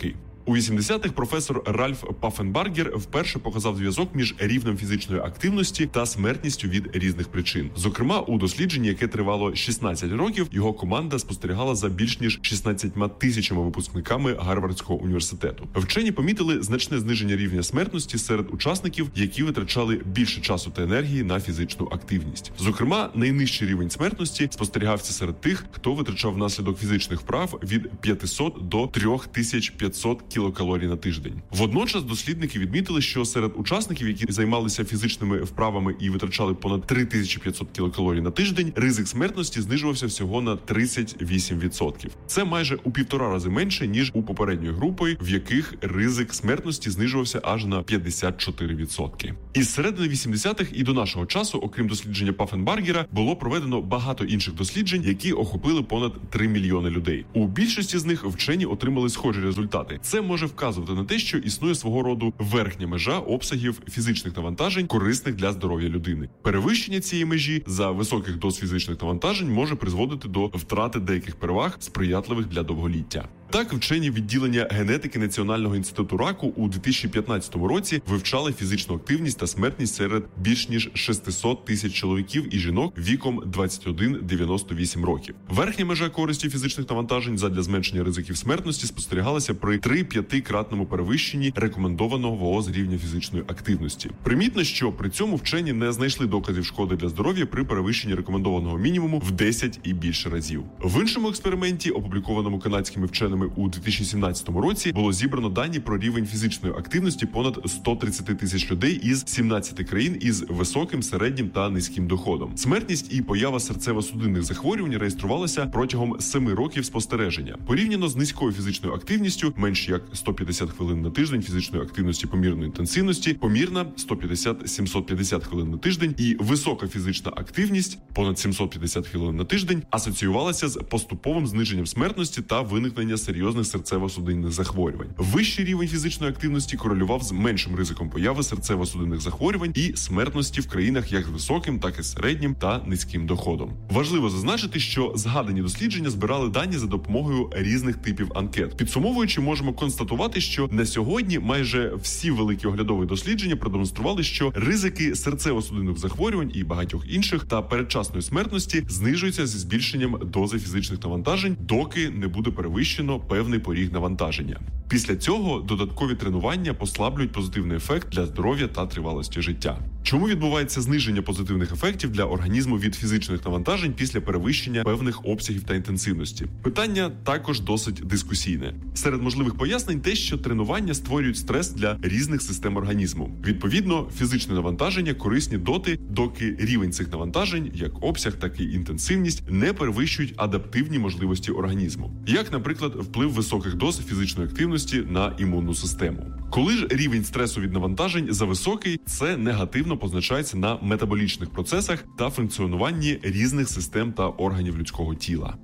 У вісімдесятих професор Ральф Паффенбаргер вперше показав зв'язок між рівнем фізичної активності та смертністю від різних причин. Зокрема, у дослідженні, яке тривало шістнадцять років, його команда спостерігала за більш ніж шістнадцятьма тисячами випускниками Гарвардського університету. Вчені помітили значне зниження рівня смертності серед учасників, які витрачали більше часу та енергії на фізичну активність. Зокрема, найнижчий рівень смертності спостерігався серед тих, хто витрачав внаслідок фізичних вправ від п'ятисот до трьох тисяч п'ятсот кілокалорій на тиждень. Водночас дослідники відмітили, що серед учасників, які займалися фізичними вправами і витрачали понад три тисячі п'ятсот кілокалорій на тиждень, ризик смертності знижувався всього на тридцять вісім відсотків. Це майже у півтора рази менше, ніж у попередньої групи, в яких ризик смертності знижувався аж на п'ятдесят чотири відсотки. Із середини вісімдесятих і до нашого часу, окрім дослідження Паффенбаргера, було проведено багато інших досліджень, які охопили понад три мільйони людей. У більшості з них вчені отримали схожі результати. Це може вказувати на те, що існує свого роду верхня межа обсягів фізичних навантажень, корисних для здоров'я людини. Перевищення цієї межі за високих доз фізичних навантажень може призводити до втрати деяких переваг, сприятливих для довголіття. Так, вчені відділення генетики Національного інституту раку у дві тисячі п'ятнадцятому році вивчали фізичну активність та смертність серед більш ніж шістсот тисяч чоловіків і жінок віком двадцять один - дев'яносто вісім років. Верхня межа користі фізичних навантажень задля зменшення ризиків смертності спостерігалася при три-п'ятикратному перевищенні рекомендованого ВООЗ рівня фізичної активності. Примітно, що при цьому вчені не знайшли доказів шкоди для здоров'я при перевищенні рекомендованого мінімуму в десять і більше разів. В іншому експерименті, опублікованому канадськими вченими у дві тисячі сімнадцятому році, було зібрано дані про рівень фізичної активності понад ста тридцяти тисяч людей із сімнадцяти країн із високим, середнім та низьким доходом. Смертність і поява серцево-судинних захворювань реєструвалася протягом семи років спостереження. Порівняно з низькою фізичною активністю, менш як сто п'ятдесят хвилин на тиждень фізичної активності помірної інтенсивності, помірна сто п'ятдесят - сімсот п'ятдесят хвилин на тиждень і висока фізична активність понад сімсот п'ятдесят хвилин на тиждень асоціювалася з поступовим зниженням смертності та виникнення серйозних серцево-судинних захворювань. Вищий рівень фізичної активності корелював з меншим ризиком появи серцево-судинних захворювань і смертності в країнах як з високим, так і середнім та низьким доходом. Важливо зазначити, що згадані дослідження збирали дані за допомогою різних типів анкет. Підсумовуючи, можемо констатувати, що на сьогодні майже всі великі оглядові дослідження продемонстрували, що ризики серцево-судинних захворювань і багатьох інших та передчасної смертності знижуються зі збільшенням дози фізичних навантажень, доки не буде перевищено певний поріг навантаження. Після цього додаткові тренування послаблюють позитивний ефект для здоров'я та тривалості життя. Чому відбувається зниження позитивних ефектів для організму від фізичних навантажень після перевищення певних обсягів та інтенсивності? Питання також досить дискусійне. Серед можливих пояснень те, що тренування створюють стрес для різних систем організму. Відповідно, фізичне навантаження корисні доти, доки рівень цих навантажень, як обсяг, так і інтенсивність, не перевищують адаптивні можливості організму. Як, наприклад, вплив високих доз фізичної активності на імунну систему. Коли ж рівень стресу від навантажень зависокий, це негативно позначається на метаболічних процесах та функціонуванні різних систем та органів людського тіла.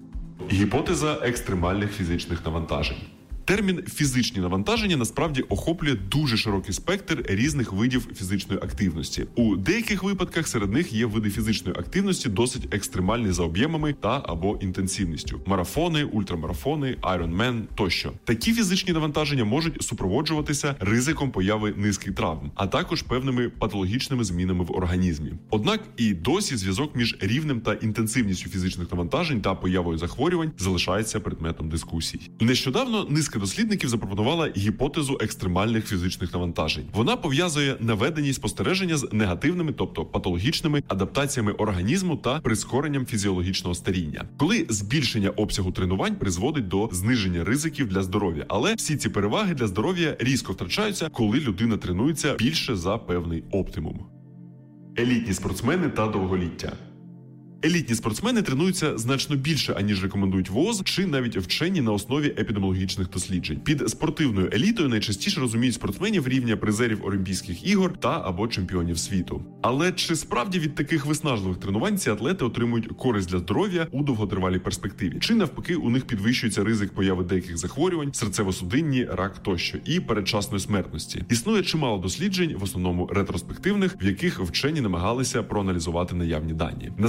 Гіпотеза екстремальних фізичних навантажень. Термін «фізичні навантаження» насправді охоплює дуже широкий спектр різних видів фізичної активності. У деяких випадках серед них є види фізичної активності досить екстремальні за об'ємами та або інтенсивністю. Марафони, ультрамарафони, айронмен тощо. Такі фізичні навантаження можуть супроводжуватися ризиком появи низки травм, а також певними патологічними змінами в організмі. Однак і досі зв'язок між рівнем та інтенсивністю фізичних навантажень та появою захворювань залишається предметом дискусій. Нещодавно низка дослідників запропонувала гіпотезу екстремальних фізичних навантажень. Вона пов'язує наведені спостереження з негативними, тобто патологічними адаптаціями організму та прискоренням фізіологічного старіння. Коли збільшення обсягу тренувань призводить до зниження ризиків для здоров'я. Але всі ці переваги для здоров'я різко втрачаються, коли людина тренується більше за певний оптимум. Елітні спортсмени та довголіття. Елітні спортсмени тренуються значно більше, аніж рекомендують ВООЗ, чи навіть вчені на основі епідеміологічних досліджень. Під спортивною елітою найчастіше розуміють спортсменів рівня призерів Олімпійських ігор та або чемпіонів світу. Але чи справді від таких виснажливих тренувань ці атлети отримують користь для здоров'я у довготривалій перспективі? Чи навпаки у них підвищується ризик появи деяких захворювань, серцево-судинні, рак тощо і передчасної смертності? Існує чимало досліджень, в основному ретроспективних, в яких вчені намагалися проаналізувати наявні дані. Насамперед,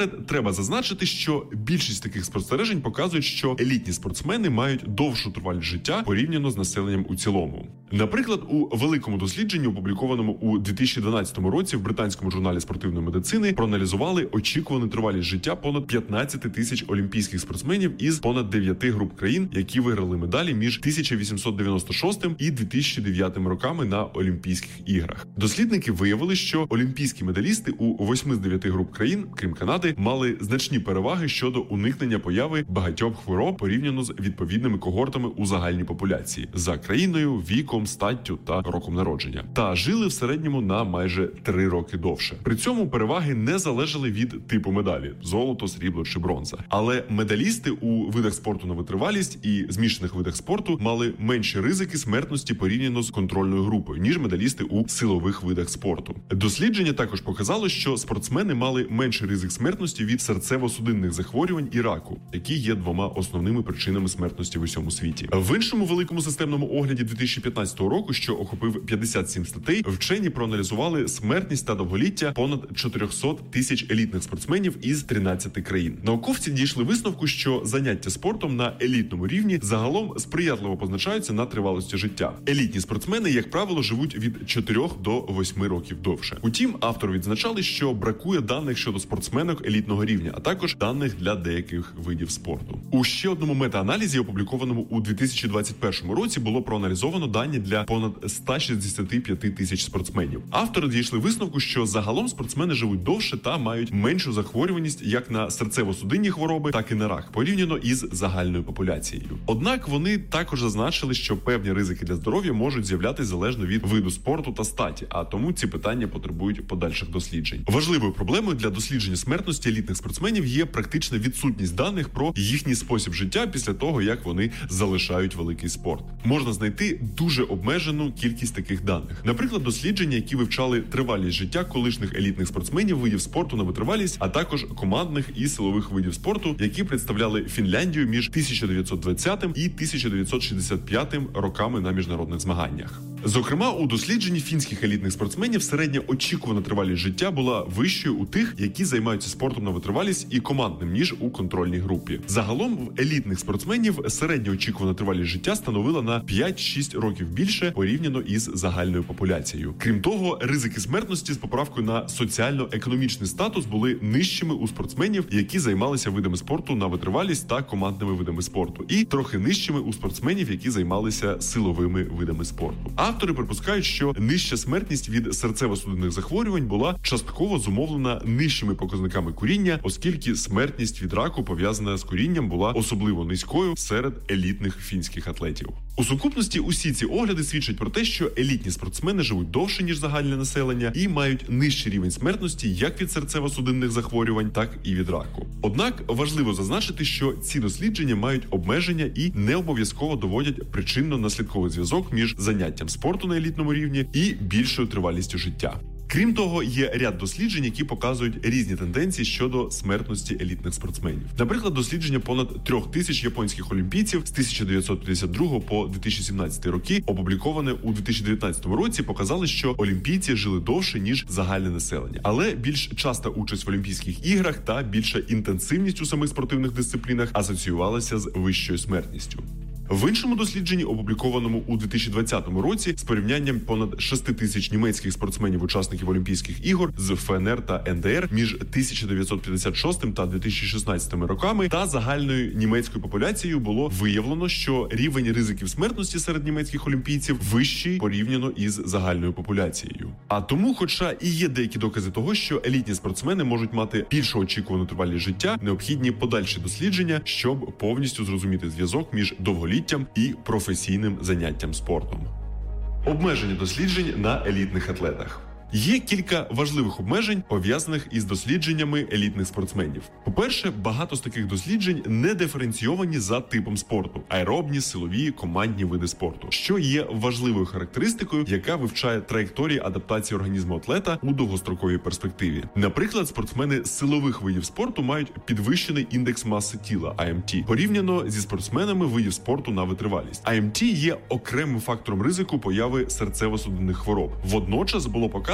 Насамперед, треба зазначити, що більшість таких спостережень показують, що елітні спортсмени мають довшу тривалість життя порівняно з населенням у цілому. Наприклад, у великому дослідженні, опублікованому у дві тисячі дванадцятому році в британському журналі спортивної медицини, проаналізували очікувану тривалість життя понад п'ятнадцять тисяч олімпійських спортсменів із понад дев'яти груп країн, які виграли медалі між тисяча вісімсот дев'яносто шостим і дві тисячі дев'ятим роками на Олімпійських іграх. Дослідники виявили, що олімпійські медалісти у восьми з дев'яти груп країн, крім Канади, мали значні переваги щодо уникнення появи багатьох хвороб порівняно з відповідними когортами у загальній популяції за країною, віком, статтю та роком народження. Та жили в середньому на майже три роки довше. При цьому переваги не залежали від типу медалі – золото, срібло чи бронза. Але медалісти у видах спорту на витривалість і змішаних видах спорту мали менші ризики смертності порівняно з контрольною групою, ніж медалісти у силових видах спорту. Дослідження також показало, що спортсмени мали менший ризик смертності від серцево-судинних захворювань і раку, які є двома основними причинами смертності в усьому світі. В іншому великому системному огляді дві тисячі п'ятнадцятого року, що охопив п'ятдесят сім статей, вчені проаналізували смертність та довголіття понад чотириста тисяч елітних спортсменів із тринадцяти країн. Науковці дійшли висновку, що заняття спортом на елітному рівні загалом сприятливо позначаються на тривалості життя. Елітні спортсмени, як правило, живуть від чотирьох до восьми років довше. Утім, автори відзначали, що бракує даних щодо спортсменок елітного рівня, а також даних для деяких видів спорту. У ще одному мета-аналізі, опублікованому у дві тисячі двадцять першому році, було проаналізовано дані для понад ста шістдесяти п'яти тисяч спортсменів. Автори дійшли висновку, що загалом спортсмени живуть довше та мають меншу захворюваність як на серцево-судинні хвороби, так і на рак, порівняно із загальною популяцією. Однак вони також зазначили, що певні ризики для здоров'я можуть з'являтися залежно від виду спорту та статі, а тому ці питання потребують подальших досліджень. Важливою проблемою для дослідження смертності елітних спортсменів є практична відсутність даних про їхній спосіб життя після того, як вони залишають великий спорт. Можна знайти дуже обмежену кількість таких даних. Наприклад, дослідження, які вивчали тривалість життя колишніх елітних спортсменів видів спорту на витривалість, а також командних і силових видів спорту, які представляли Фінляндію між тисяча дев'ятсот двадцятим і тисяча дев'ятсот шістдесят п'ятим роками на міжнародних змаганнях. Зокрема, у дослідженні фінських елітних спортсменів середня очікувана тривалість життя була вищою у тих, які займаються спортом на витривалість і командним, ніж у контрольній групі. Загалом в елітних спортсменів середня очікувана тривалість життя становила на п'ять-шість років більше порівняно із загальною популяцією. Крім того, ризики смертності з поправкою на соціально-економічний статус були нижчими у спортсменів, які займалися видами спорту на витривалість та командними видами спорту, і трохи нижчими у спортсменів, які займалися силовими видами спорту. Автори припускають, що нижча смертність від серцево-судинних захворювань була частково зумовлена нижчими показниками куріння, оскільки смертність від раку, пов'язана з курінням, була особливо низькою серед елітних фінських атлетів. У сукупності усі ці огляди свідчать про те, що елітні спортсмени живуть довше, ніж загальне населення, і мають нижчий рівень смертності як від серцево-судинних захворювань, так і від раку. Однак важливо зазначити, що ці дослідження мають обмеження і не обов'язково доводять причинно-наслідковий зв'язок між заняттям спорту на елітному рівні і більшою тривалістю життя. Крім того, є ряд досліджень, які показують різні тенденції щодо смертності елітних спортсменів. Наприклад, дослідження понад трьох тисяч японських олімпійців з тисяча дев'ятсот п'ятдесят другого по дві тисячі сімнадцятий роки, опубліковане у дві тисячі дев'ятнадцятому році, показали, що олімпійці жили довше, ніж загальне населення. Але більш часта участь в Олімпійських іграх та більша інтенсивність у самих спортивних дисциплінах асоціювалася з вищою смертністю. В іншому дослідженні, опублікованому у дві тисячі двадцятому році, з порівнянням понад шести тисяч німецьких спортсменів-учасників Олімпійських ігор з ФНР та ен де ер між тисяча дев'ятсот п'ятдесят шостим та дві тисячі шістнадцятим роками та загальною німецькою популяцією, було виявлено, що рівень ризиків смертності серед німецьких олімпійців вищий порівняно із загальною популяцією. А тому, хоча і є деякі докази того, що елітні спортсмени можуть мати більшу очікувану тривалість життя, необхідні подальші дослідження, щоб повністю зрозуміти зв'язок між довголіттям і професійним заняттям спортом. Обмеження досліджень на елітних атлетах. Є кілька важливих обмежень, пов'язаних із дослідженнями елітних спортсменів. По-перше, багато з таких досліджень не диференційовані за типом спорту – аеробні, силові, командні види спорту, що є важливою характеристикою, яка вивчає траєкторії адаптації організму атлета у довгостроковій перспективі. Наприклад, спортсмени силових видів спорту мають підвищений індекс маси тіла – ай ем ті, порівняно зі спортсменами видів спорту на витривалість. ай ем ті є окремим фактором ризику появи серцево-судинних хвороб. Водночас було показано,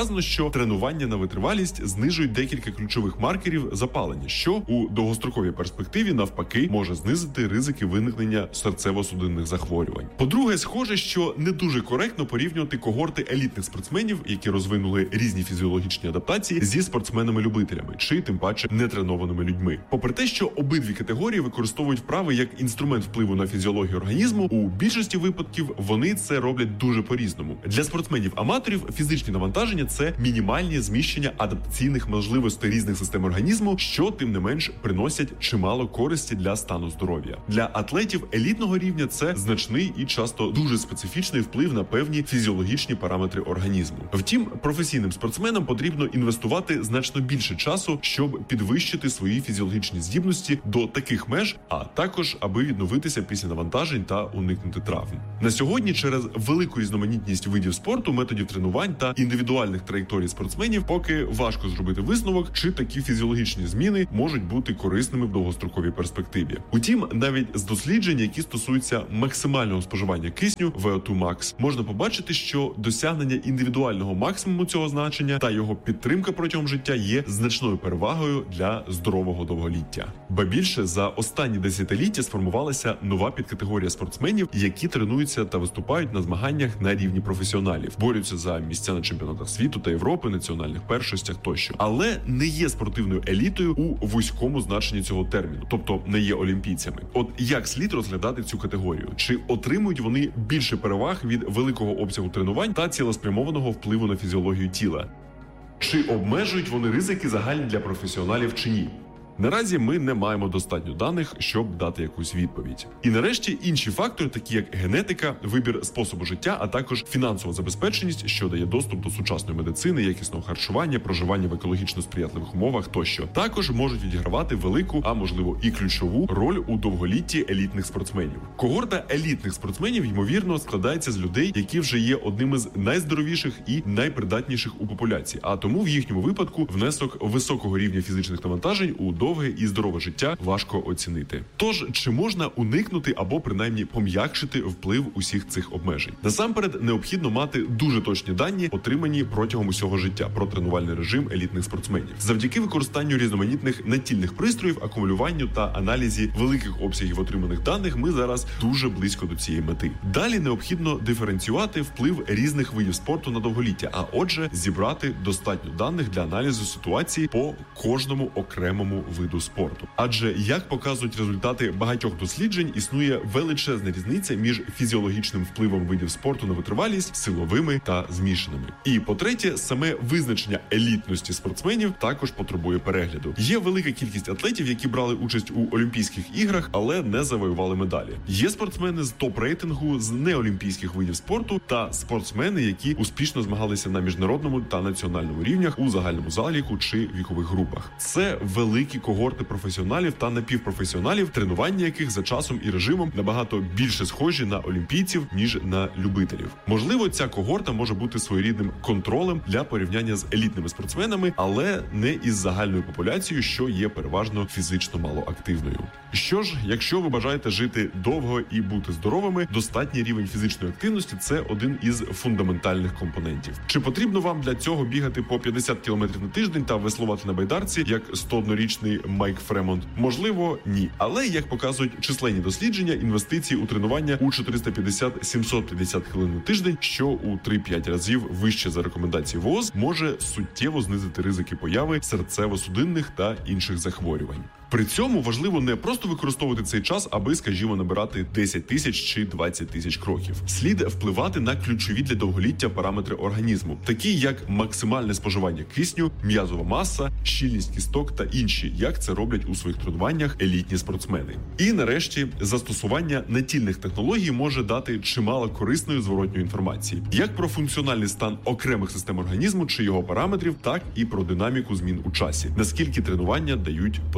показано, що тренування на витривалість знижують декілька ключових маркерів запалення, що у довгостроковій перспективі навпаки може знизити ризики виникнення серцево-судинних захворювань. По-друге, схоже, що не дуже коректно порівнювати когорти елітних спортсменів, які розвинули різні фізіологічні адаптації, зі спортсменами-любителями чи тим паче нетренованими людьми. Попри те, що обидві категорії використовують вправи як інструмент впливу на фізіологію організму, у більшості випадків вони це роблять дуже по-різному. Для спортсменів-аматорів фізичні навантаження – це мінімальні зміщення адаптаційних можливостей різних систем організму, що тим не менш приносять чимало користі для стану здоров'я. Для атлетів елітного рівня це значний і часто дуже специфічний вплив на певні фізіологічні параметри організму. Втім, професійним спортсменам потрібно інвестувати значно більше часу, щоб підвищити свої фізіологічні здібності до таких меж, а також аби відновитися після навантажень та уникнути травм. На сьогодні через велику різноманітність видів спорту, методів тренувань та індивідуальних траєкторій спортсменів поки важко зробити висновок, чи такі фізіологічні зміни можуть бути корисними в довгостроковій перспективі. Утім, навіть з досліджень, які стосуються максимального споживання кисню ві о два макс, можна побачити, що досягнення індивідуального максимуму цього значення та його підтримка протягом життя є значною перевагою для здорового довголіття. Ба більше, за останні десятиліття сформувалася нова підкатегорія спортсменів, які тренуються та виступають на змаганнях на рівні професіоналів, борються за місця на чемпіонатах світу та Європи, національних першостях тощо, але не є спортивною елітою у вузькому значенні цього терміну, тобто не є олімпійцями. От як слід розглядати цю категорію? Чи отримують вони більше переваг від великого обсягу тренувань та цілеспрямованого впливу на фізіологію тіла? Чи обмежують вони ризики загальні для професіоналів чи ні? Наразі ми не маємо достатньо даних, щоб дати якусь відповідь. І нарешті інші фактори, такі як генетика, вибір способу життя, а також фінансова забезпеченість, що дає доступ до сучасної медицини, якісного харчування, проживання в екологічно сприятливих умовах тощо, також можуть відігравати велику, а можливо і ключову роль у довголітті елітних спортсменів. Когорта елітних спортсменів, ймовірно, складається з людей, які вже є одними з найздоровіших і найпридатніших у популяції, а тому в їхньому випадку внесок високого рівня фізичних навантажень у довге і здорове життя важко оцінити. Тож, чи можна уникнути або принаймні пом'якшити вплив усіх цих обмежень? Насамперед, необхідно мати дуже точні дані, отримані протягом усього життя про тренувальний режим елітних спортсменів. Завдяки використанню різноманітних натільних пристроїв, акумулюванню та аналізі великих обсягів отриманих даних, ми зараз дуже близько до цієї мети. Далі необхідно диференціювати вплив різних видів спорту на довголіття, а отже, зібрати достатньо даних для аналізу ситуації по кожному окремому виду спорту. Адже, як показують результати багатьох досліджень, існує величезна різниця між фізіологічним впливом видів спорту на витривалість, силовими та змішаними. І, по-третє, саме визначення елітності спортсменів також потребує перегляду. Є велика кількість атлетів, які брали участь у Олімпійських іграх, але не завоювали медалі. Є спортсмени з топ-рейтингу з неолімпійських видів спорту та спортсмени, які успішно змагалися на міжнародному та національному рівнях у загальному заліку чи вікових групах. Це великі когорти професіоналів та напівпрофесіоналів, тренування яких за часом і режимом набагато більше схожі на олімпійців, ніж на любителів. Можливо, ця когорта може бути своєрідним контролем для порівняння з елітними спортсменами, але не із загальною популяцією, що є переважно фізично малоактивною. Що ж, якщо ви бажаєте жити довго і бути здоровими, достатній рівень фізичної активності – це один із фундаментальних компонентів. Чи потрібно вам для цього бігати по п'ятдесят кілометрів на тиждень та веслувати на байдарці, як сто однорічний Майк Фремонт? Можливо, ні. Але, як показують численні дослідження, інвестиції у тренування у чотириста п'ятдесят - сімсот п'ятдесят хвилин на тиждень, що у три-п'ять разів вище за рекомендації ВООЗ, може суттєво знизити ризики появи серцево-судинних та інших захворювань. При цьому важливо не просто використовувати цей час, аби, скажімо, набирати десять тисяч чи двадцять тисяч кроків. Слід впливати на ключові для довголіття параметри організму, такі як максимальне споживання кисню, м'язова маса, щільність кісток та інші, як це роблять у своїх тренуваннях елітні спортсмени. І нарешті, застосування натільних технологій може дати чимало корисної зворотньої інформації, як про функціональний стан окремих систем організму чи його параметрів, так і про динаміку змін у часі, наскільки тренування дають потрібний ефект.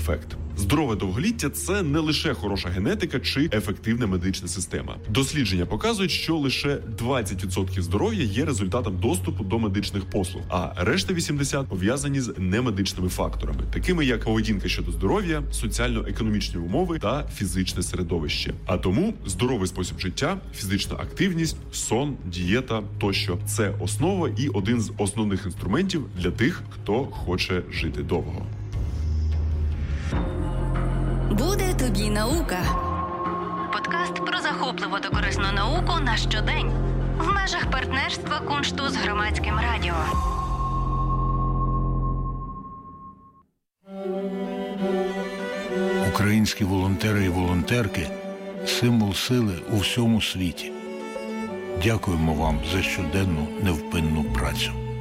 ефект. Здорове довголіття – це не лише хороша генетика чи ефективна медична система. Дослідження показують, що лише двадцять відсотків здоров'я є результатом доступу до медичних послуг, а решта вісімдесят відсотків пов'язані з немедичними факторами, такими як поведінка щодо здоров'я, соціально-економічні умови та фізичне середовище. А тому здоровий спосіб життя, фізична активність, сон, дієта тощо – це основа і один з основних інструментів для тих, хто хоче жити довго. Буде тобі наука. Подкаст про захопливу та корисну науку на щодень. В межах партнерства Куншту з Громадським радіо. Українські волонтери і волонтерки – символ сили у всьому світі. Дякуємо вам за щоденну невпинну працю.